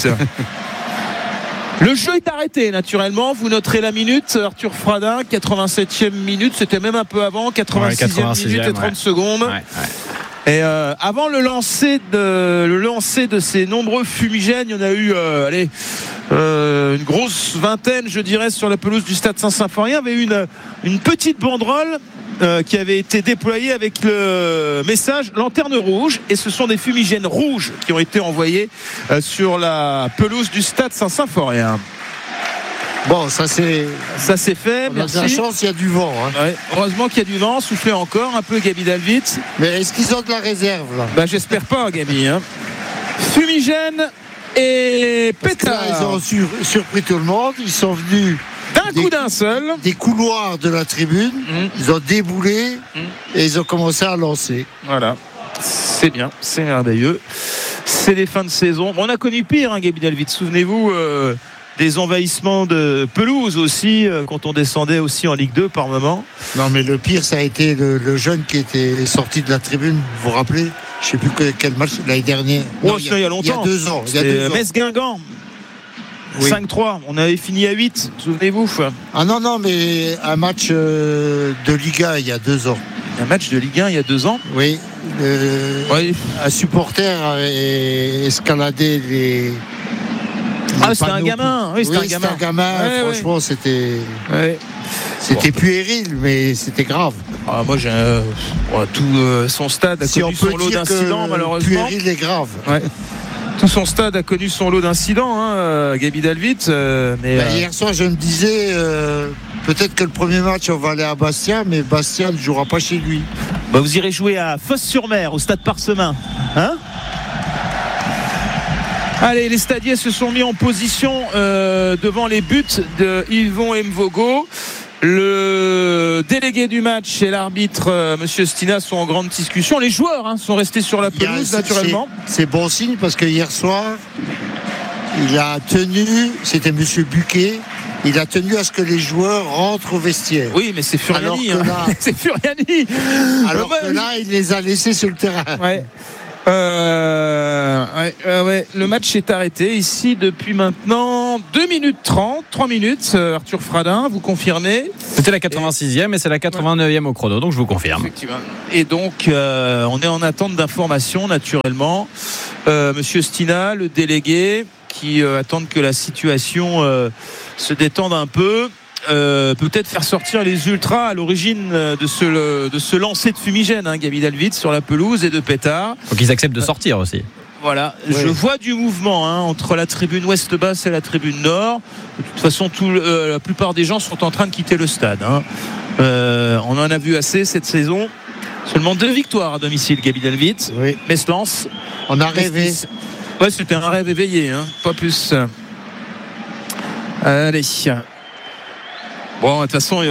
Le jeu est arrêté naturellement, vous noterez la minute. Arthur Fradin, 87e minute, c'était même un peu avant, 86e minute et 30 secondes. Et avant le lancer de ces nombreux fumigènes, il y en a eu une grosse vingtaine, je dirais, sur la pelouse du stade Saint-Symphorien. Il y avait eu une petite banderole qui avait été déployée avec le message lanterne rouge, et ce sont des fumigènes rouges qui ont été envoyés sur la pelouse du stade Saint-Symphorien. Bon, ça c'est fait. Merci. On a de la chance, il y a du vent. Ouais, heureusement qu'il y a du vent, soufflez encore un peu, Gaby Delvit. Mais est-ce qu'ils ont de la réserve là? J'espère pas, Gaby. Fumigène et pétard. Ils ont surpris tout le monde. Ils sont venus d'un seul des couloirs de la tribune. Ils ont déboulé et ils ont commencé à lancer. Voilà, c'est bien, c'est merveilleux. C'est les fins de saison. On a connu pire, Gaby Delvit. Souvenez-vous des envahissements de pelouse aussi quand on descendait aussi en Ligue 2 par moment. Non, mais le pire, ça a été le jeune qui était sorti de la tribune. Vous vous rappelez? Je ne sais plus quel match l'année dernière. Il y a longtemps. Il y a 2 ans. Metz-Guingamp. Oui. 5-3, on avait fini à 8, souvenez-vous. Non, mais un match de Ligue 1 il y a 2 ans. Un match de Ligue 1 il y a 2 ans? Oui. Un supporter avait escaladé les c'était un gamin. Oui, c'était un gamin. Franchement, c'était puéril, mais c'était grave. Moi, j'ai tout son stade a connu son lot d'incidents, malheureusement. Puéril est grave. Ouais. Tout son stade a connu son lot d'incidents, Gaby Dalvitz. Hier soir, je me disais, peut-être que le premier match, on va aller à Bastia, mais Bastia ne jouera pas chez lui. Vous irez jouer à Fos-sur-Mer, au stade Parsemin. Allez, les stadiers se sont mis en position devant les buts de Yvon Mvogo. Le délégué du match et l'arbitre, Monsieur Stina, sont en grande discussion. Les joueurs sont restés sur la pelouse, naturellement. C'est bon signe parce que hier soir, il a tenu, c'était Monsieur Buquet, il a tenu à ce que les joueurs rentrent au vestiaire. Oui, mais c'est Furiani. C'est Furiani. Alors que là, il les a laissés sur le terrain. Ouais. Le match est arrêté ici depuis maintenant 2 minutes 30, 3 minutes. Arthur Fradin, vous confirmez? C'était la 86e et c'est la 89e au chrono, donc je vous confirme. Effectivement. Et donc on est en attente d'informations, naturellement. Monsieur Stina, le délégué, qui attendent que la situation se détende un peu. Peut-être faire sortir les ultras à l'origine de ce lancer de fumigène, Gaby Dalvitz, sur la pelouse, et de pétards. Donc ils acceptent de sortir aussi. Voilà, oui. Je vois du mouvement entre la tribune ouest basse et la tribune nord. De toute façon, la plupart des gens sont en train de quitter le stade. On en a vu assez cette saison. Seulement 2 victoires à domicile, Gaby Dalvitz. Oui. Metz Lens. On a rêvé. Ouais, c'était un rêve éveillé, pas plus. Allez. Bon, de toute façon,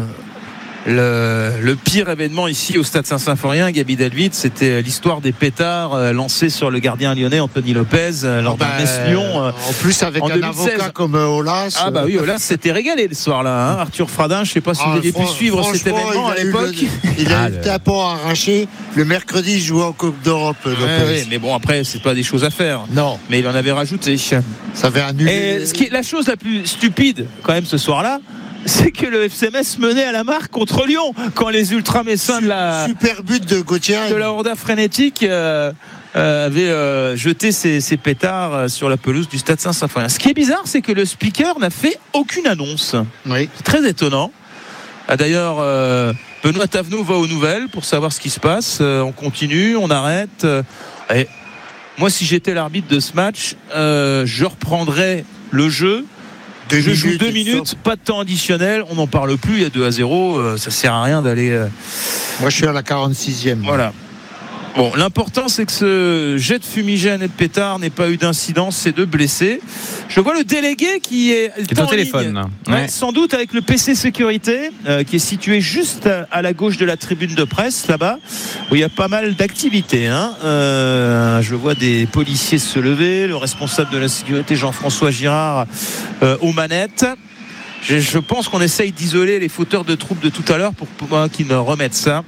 le pire événement ici au Stade Saint-Symphorien, Gaby Dalvitz, c'était l'histoire des pétards lancés sur le gardien lyonnais Anthony Lopez lors d'un Metz-Lyon. En plus, avec un 2016. Avocat comme Aulas. Ah, oui, Aulas s'était régalé le soir-là. Arthur Fradin, je ne sais pas si vous aviez pu suivre cet événement à l'époque. Il a eu le tapon arraché. Le mercredi, il jouait en Coupe d'Europe. Oui, mais bon, après, c'est pas des choses à faire. Non. Mais il en avait rajouté. Ça avait annulé. Et la chose la plus stupide, quand même, ce soir-là, c'est que le FC Metz menait à la marque contre Lyon quand les ultra-messins de la super but de Gauthier de la Horda frénétique avaient jeté ces pétards sur la pelouse du Stade Saint-Symphorien. Ce qui est bizarre, c'est que le speaker n'a fait aucune annonce. Oui. C'est très étonnant. D'ailleurs, Benoît Tavenot va aux nouvelles pour savoir ce qui se passe. On continue, on arrête. Et moi, si j'étais l'arbitre de ce match, je reprendrais le jeu. Je joue 2 minutes, pas de temps additionnel, on n'en parle plus, il y a 2-0, ça sert à rien d'aller. Moi je suis à la 46e. Voilà. Bon, l'important c'est que ce jet de fumigène et de pétard n'ait pas eu d'incident, c'est de blessés. Je vois le délégué qui est au téléphone. Ouais. Sans doute avec le PC sécurité qui est situé juste à la gauche de la tribune de presse là-bas où il y a pas mal d'activités. Je vois des policiers se lever, le responsable de la sécurité Jean-François Girard aux manettes. Je pense qu'on essaye d'isoler les fauteurs de troubles de tout à l'heure pour qu'ils ne remettent ça.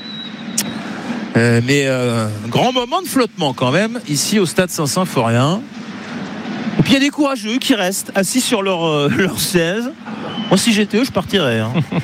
Mais grand moment de flottement quand même ici au Stade Saint-Symphorien. Et puis il y a des courageux qui restent assis sur leur chaise. Moi si j'étais eux je partirais.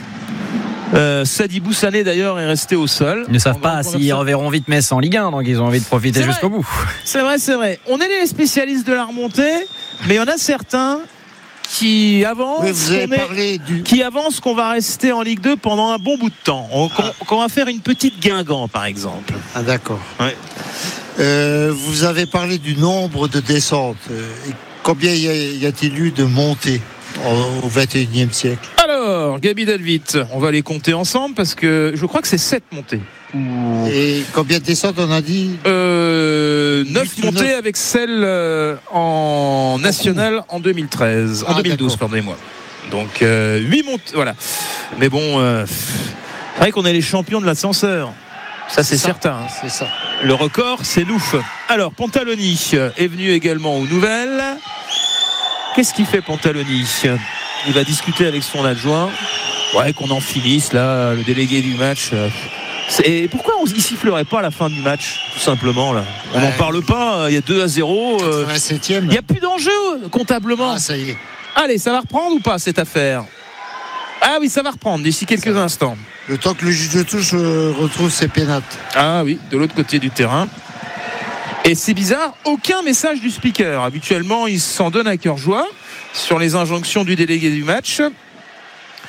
Sadi Boussané d'ailleurs est resté au sol. Ils ne savent pas s'ils reverront vite Metz en Ligue 1, donc ils ont envie de profiter jusqu'au bout. C'est vrai. On est les spécialistes de la remontée, mais il y en a certains qui avancent, qu'on va rester en Ligue 2 pendant un bon bout de temps. Qu'on va faire une petite Guingamp par exemple. Ah d'accord. Ouais. Vous avez parlé du nombre de descentes. Combien y a-t-il eu de montées au XXIe siècle? Alors, Gaby Dalvitz, on va les compter ensemble parce que je crois que c'est 7 montées. Et combien de descentes on a dit? 9 montées avec celle en national en 2013. En 2012, pardonnez-moi. Donc 8 montées, voilà. Mais bon, c'est vrai qu'on est les champions de l'ascenseur. Ça, c'est certain. C'est ça. Le record, c'est nous. Alors, Pantaloni est venu également aux nouvelles. Qu'est-ce qu'il fait, Pantaloni? Il va discuter avec son adjoint. Ouais, qu'on en finisse, là, le délégué du match. Et pourquoi il ne sifflerait pas à la fin du match, tout simplement là? On n'en parle pas, il y a 2-0. 87e. Il n'y a plus d'enjeu, comptablement. Ah, ça y est. Allez, ça va reprendre ou pas, cette affaire? Ah oui, ça va reprendre d'ici quelques instants. Le temps que le juge de touche retrouve ses pénates. Ah oui, de l'autre côté du terrain. Et c'est bizarre, aucun message du speaker. Habituellement, il s'en donne à cœur joie sur les injonctions du délégué du match.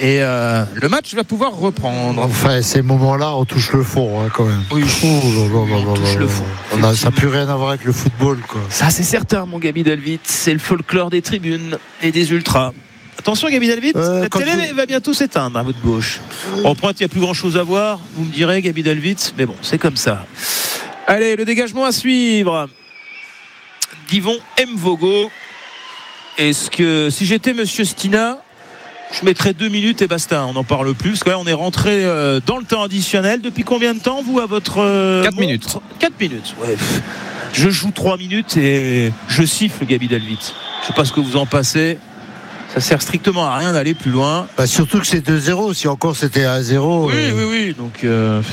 Et le match va pouvoir reprendre. Enfin, ces moments-là, on touche le fond, hein, quand même. Oui, on touche le fond. Ça n'a plus rien à voir avec le football, quoi. Ça, c'est certain, mon Gabi Delvit. C'est le folklore des tribunes et des ultras. Attention, Gabi Delvit, la télé va bientôt s'éteindre à votre gauche. En pointe, il n'y a plus grand-chose à voir. Vous me direz, Gabi Delvit, mais bon, c'est comme ça. Allez, le dégagement à suivre d'Yvon Mvogo. Est-ce que, si j'étais Monsieur Stina, je mettrais 2 minutes et basta, on n'en parle plus. Parce que là, on est rentré dans le temps additionnel. Depuis combien de temps, vous, à votre 4 minutes. 4 minutes, ouais. Je joue 3 minutes et je siffle Gabi Delvit. Je ne sais pas ce que vous en passez. Ça sert strictement à rien d'aller plus loin. Bah, surtout que c'est 2-0. Si encore c'était 1-0. Oui. Donc,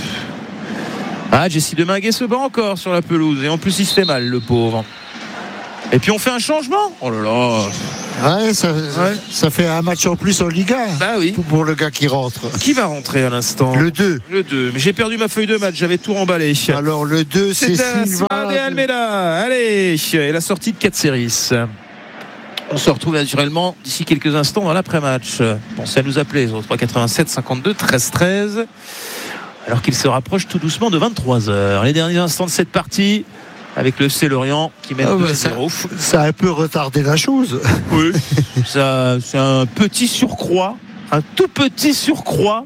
Jessie Deminguet se bat encore sur la pelouse. Et en plus, il se fait mal, le pauvre. Et puis, on fait un changement. Oh là là. Ouais, ça fait un match en plus en Liga. Bah oui. Pour le gars qui rentre. Qui va rentrer à l'instant ? Le 2. Le 2. Mais j'ai perdu ma feuille de match. J'avais tout remballé. Alors, le 2, c'est Silva de Almeida. Allez. Et la sortie de Katseris. On se retrouve naturellement d'ici quelques instants dans l'après-match. Pensez à nous appeler 03 87 52 13 13 alors qu'il se rapproche tout doucement de 23h. Les derniers instants de cette partie avec le FC Lorient qui mène 2-0. Ça a un peu retardé la chose. Oui. Ça, c'est un petit surcroît, un tout petit surcroît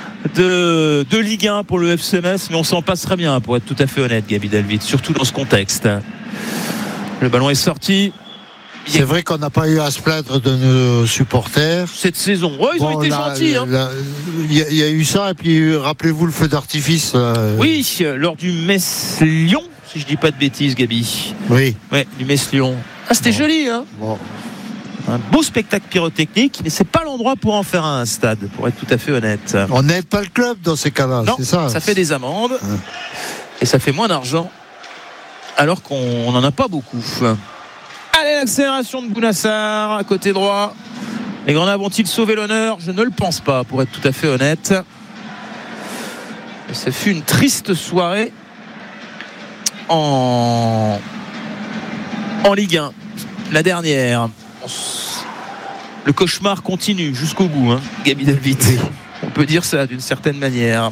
de Ligue 1 pour le FC Metz, mais on s'en passerait bien pour être tout à fait honnête, Gabi Delvit, surtout dans ce contexte. Le ballon est sorti. C'est vrai qu'on n'a pas eu à se plaindre de nos supporters cette saison. Ouais, ils ont été gentils. Il y a eu ça, et puis rappelez-vous le feu d'artifice. Oui, lors du Metz-Lyon, si je dis pas de bêtises, Gabi. Oui. Ouais, du Metz-Lyon. Ah, c'était joli, hein. Bon. Un beau spectacle pyrotechnique, mais c'est pas l'endroit pour en faire un stade, pour être tout à fait honnête. On n'aide pas le club dans ces cas-là, non, c'est ça. Ça fait des amendes et ça fait moins d'argent, alors qu'on n'en a pas beaucoup. Allez, l'accélération de Bounassar à côté droit. Les Grenats vont-ils sauver l'honneur ? Je ne le pense pas, pour être tout à fait honnête. Et ça fut une triste soirée en Ligue 1, la dernière. Le cauchemar continue jusqu'au bout, hein, Gabi Delvit. On peut dire ça d'une certaine manière.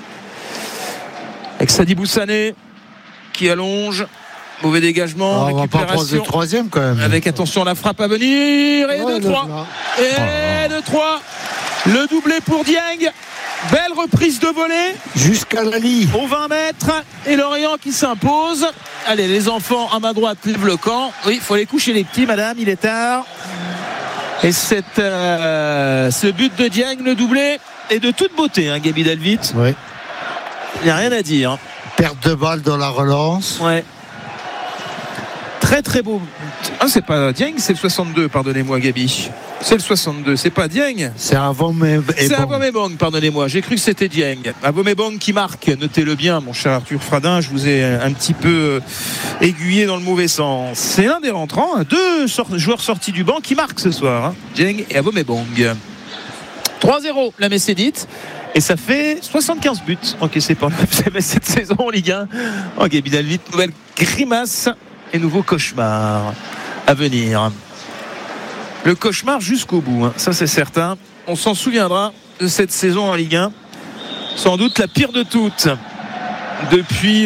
Avec Sadibou Sané qui allonge. Mauvais dégagement, récupération. On va pas prendre le troisième quand même. Avec attention la frappe à venir. Et 2-3. Et 2-3. Le doublé pour Dieng. Belle reprise de volée. Jusqu'à la ligne. Au 20 mètres. Et Lorient qui s'impose. Allez, les enfants à ma droite lèvent le camp. Oui, il faut aller coucher les petits, madame. Il est tard. Et ce but de Dieng, le doublé, est de toute beauté, hein, Gabi Delvit. Oui. Il n'y a rien à dire. Perte de balle dans la relance. Ouais. Très très beau. Ah, c'est pas Dieng, c'est le 62, pardonnez-moi Gabi. C'est le 62, c'est pas Dieng. C'est Avomebong. C'est Avomebong, pardonnez-moi. J'ai cru que c'était Dieng. Avomebong qui marque, notez-le bien, mon cher Arthur Fradin, je vous ai un petit peu aiguillé dans le mauvais sens. C'est l'un des rentrants, 2 joueurs sortis du banc qui marquent ce soir, hein. Dieng et Avomebong. 3-0, la Messédite. Et ça fait 75 buts encaissés par le FCMS cette saison en Ligue 1. Oh, Gabi Delvit, nouvelle grimace et nouveau cauchemar à venir. Le cauchemar jusqu'au bout, hein. Ça c'est certain. On s'en souviendra de cette saison en Ligue 1. Sans doute la pire de toutes. Depuis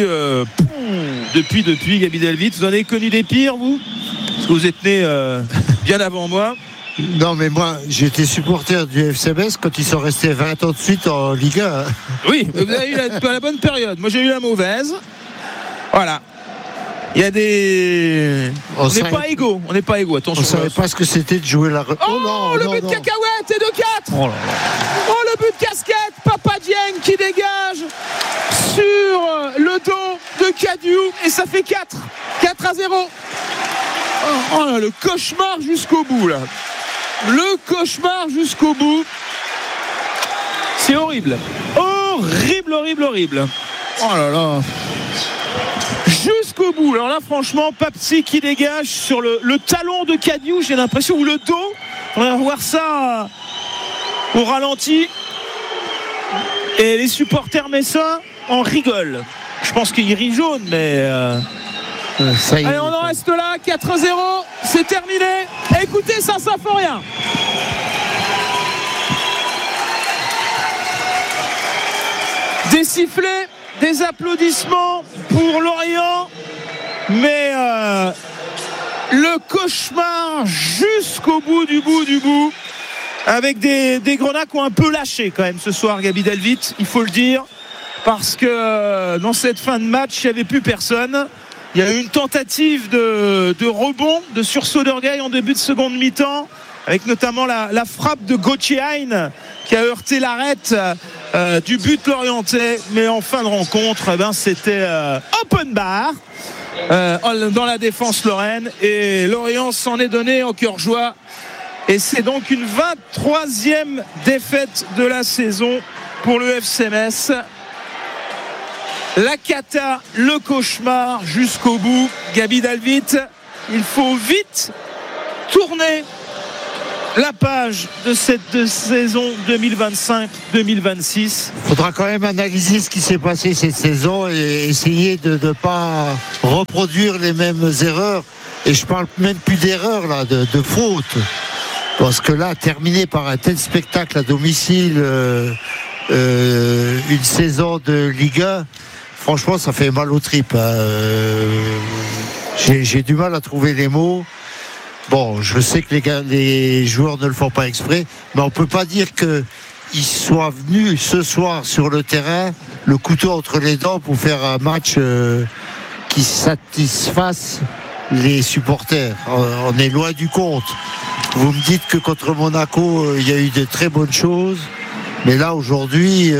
Gabi Delvit. Vous en avez connu des pires, vous ? Parce que vous êtes né bien avant moi. Non, mais moi, j'étais supporter du FCMS quand ils sont restés 20 ans de suite en Ligue 1. Oui, vous avez eu la bonne période. Moi, j'ai eu la mauvaise. Voilà. Il y a des... On n'est pas égaux. On n'est pas égaux. Attention. On ne savait pas ce que c'était de jouer la... le but de cacahuète et de 4. Oh le but de casquette. Papa Dieng qui dégage sur le dos de Cadieu. Et ça fait 4. 4-0. Oh là, le cauchemar jusqu'au bout, là. Le cauchemar jusqu'au bout. C'est horrible. Horrible. Oh là là. Jusqu'au bout. Alors là, franchement, Papsi qui dégage sur le talon de Cadieu, j'ai l'impression, ou le dos. On va voir ça au ralenti. Et les supporters messins en rigolent. Je pense qu'il rit jaune, mais... Allez, on en reste là, 4-0, c'est terminé. Écoutez, ça fait rien. Des sifflets, des applaudissements pour Lorient, mais le cauchemar jusqu'au bout du bout, avec des Grenats qui ont un peu lâché quand même ce soir, Gaby Delvitte, il faut le dire, parce que dans cette fin de match, il n'y avait plus personne. Il y a eu une tentative de rebond, de sursaut d'orgueil en début de seconde mi-temps, avec notamment la frappe de Gauthier-Hein qui a heurté l'arête du but lorientais, mais en fin de rencontre, c'était open bar dans la défense lorraine, et Lorient s'en est donné en cœur joie, et c'est donc une 23e défaite de la saison pour le FC Metz. La cata, le cauchemar jusqu'au bout. Gaby Delvitte, il faut vite tourner la page de cette saison 2025-2026. Il faudra quand même analyser ce qui s'est passé cette saison et essayer de ne pas reproduire les mêmes erreurs. Et je parle même plus d'erreurs là, de faute. Parce que là, terminer par un tel spectacle à domicile, une saison de Ligue 1, franchement, ça fait mal aux tripes. J'ai du mal à trouver les mots. Bon, je sais que les joueurs ne le font pas exprès, mais on ne peut pas dire qu'ils soient venus ce soir sur le terrain, le couteau entre les dents, pour faire un match qui satisfasse les supporters. On est loin du compte. Vous me dites que contre Monaco, il y a eu de très bonnes choses, mais là, aujourd'hui,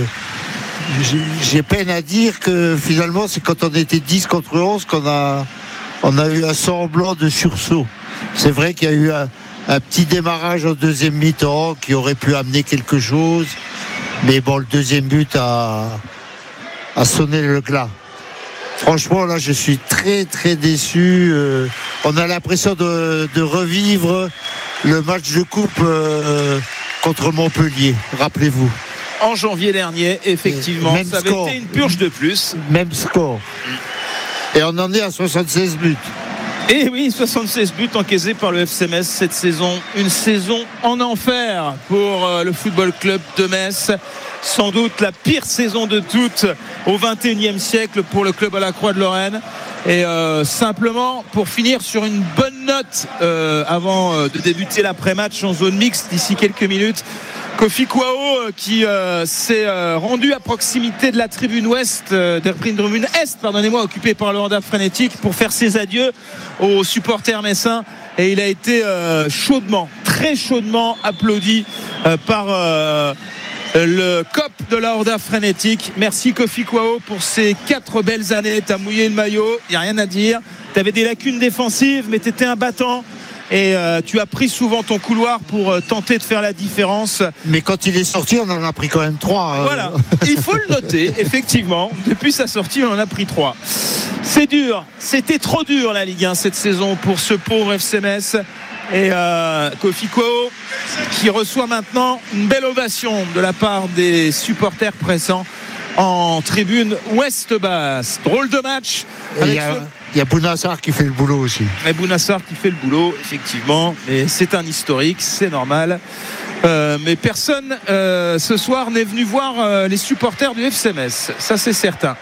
j'ai peine à dire que finalement, c'est quand on était 10 contre 11 qu'on a eu un semblant de sursaut. C'est vrai qu'il y a eu un petit démarrage en deuxième mi-temps qui aurait pu amener quelque chose, mais bon, le deuxième but a sonné le glas. Franchement, là, je suis très très déçu. On a l'impression de revivre le match de coupe contre Montpellier, rappelez-vous. En janvier dernier, effectivement, ça avait été une purge de plus. Même score. Et on en est à 76 buts. Et oui, 76 buts encaissés par le FC Metz cette saison. Une saison en enfer pour le Football Club de Metz. Sans doute la pire saison de toutes au XXIe siècle pour le club à la Croix de Lorraine. Et simplement, pour finir sur une bonne note, avant de débuter l'après-match en zone mixte d'ici quelques minutes, Kofi Kouao qui s'est rendu à proximité de la tribune ouest, tribune est, occupée par le Honda Frénétique, pour faire ses adieux aux supporters messins, et il a été très chaudement applaudi par le COP de la Honda Frénétique. Merci Kofi Kouao pour ces 4 belles années. T'as mouillé le maillot, il n'y a rien à dire. T'avais des lacunes défensives, mais t'étais un battant. Et tu as pris souvent ton couloir pour tenter de faire la différence. Mais quand il est sorti, on en a pris quand même 3. Voilà, il faut le noter, effectivement. Depuis sa sortie, on en a pris 3. C'est dur, c'était trop dur la Ligue 1 cette saison pour ce pauvre FC Metz. Et Kofi Kouao qui reçoit maintenant une belle ovation de la part des supporters présents en tribune ouest basse. Drôle de match. Il y a Bounassar qui fait le boulot aussi. Et Bounassar qui fait le boulot, effectivement. Mais c'est un historique, c'est normal. Mais personne ce soir n'est venu voir les supporters du FC Metz. Ça, c'est certain.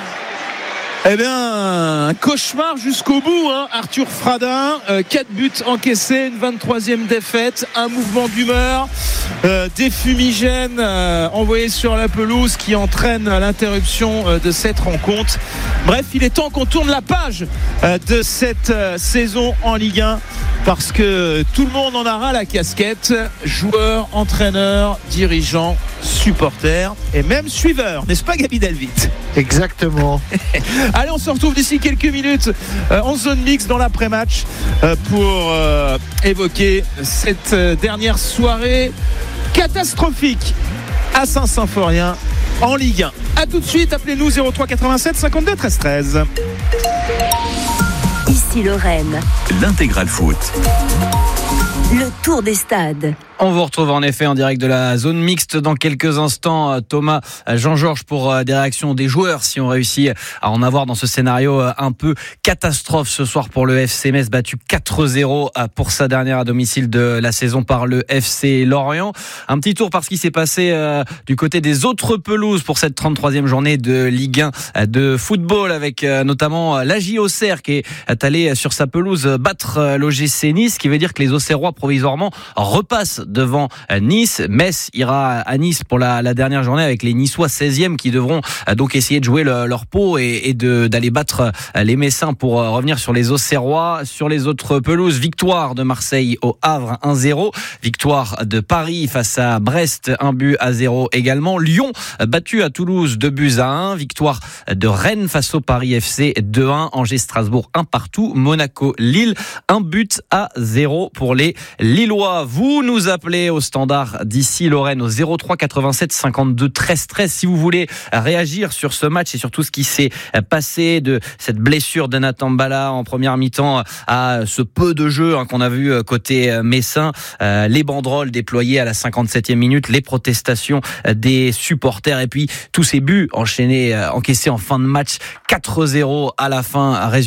Eh bien, un cauchemar jusqu'au bout, hein. Arthur Fradin, 4 buts encaissés, une 23e défaite, un mouvement d'humeur, des fumigènes envoyés sur la pelouse qui entraînent l'interruption de cette rencontre. Bref, il est temps qu'on tourne la page de cette saison en Ligue 1, parce que tout le monde en a ras la casquette, joueurs, entraîneurs, dirigeants, supporters et même suiveurs, n'est-ce pas Gaby Delvitte? Exactement. Allez, on se retrouve d'ici quelques minutes en zone mixte dans l'après-match pour évoquer cette dernière soirée catastrophique à Saint-Symphorien en Ligue 1. A tout de suite, appelez-nous 03 87 52 13 13. Ici Lorraine. L'intégral foot. Le tour des stades. On vous retrouve en effet en direct de la zone mixte dans quelques instants. Thomas, Jean-Georges, pour des réactions des joueurs, si on réussit à en avoir dans ce scénario un peu catastrophe ce soir pour le FC Metz, battu 4-0 pour sa dernière à domicile de la saison par le FC Lorient. Un petit tour par ce qui s'est passé du côté des autres pelouses pour cette 33e journée de Ligue 1 de football, avec notamment l'AJ Auxerre qui est allé sur sa pelouse battre l'OGC Nice, ce qui veut dire que les Auxerrois provisoirement repassent devant Nice. Metz ira à Nice pour la dernière journée avec les Niçois 16e qui devront donc essayer de jouer leur peau et d'aller battre les Messins pour revenir sur les Auxerrois. Sur les autres pelouses, victoire de Marseille au Havre 1-0, victoire de Paris face à Brest 1-0 également, Lyon battu à Toulouse 2-1, victoire de Rennes face au Paris FC 2-1, Angers-Strasbourg 1-1, Monaco-Lille 1-0 pour les Lillois. Vous nous appelez au standard d'ici Lorraine au 03 87 52 13 13 si vous voulez réagir sur ce match et sur tout ce qui s'est passé, de cette blessure de Nathan Bala en première mi-temps à ce peu de jeu qu'on a vu côté messin, les banderoles déployées à la 57e minute, les protestations des supporters et puis tous ces buts enchaînés, encaissés en fin de match, 4-0 à la fin.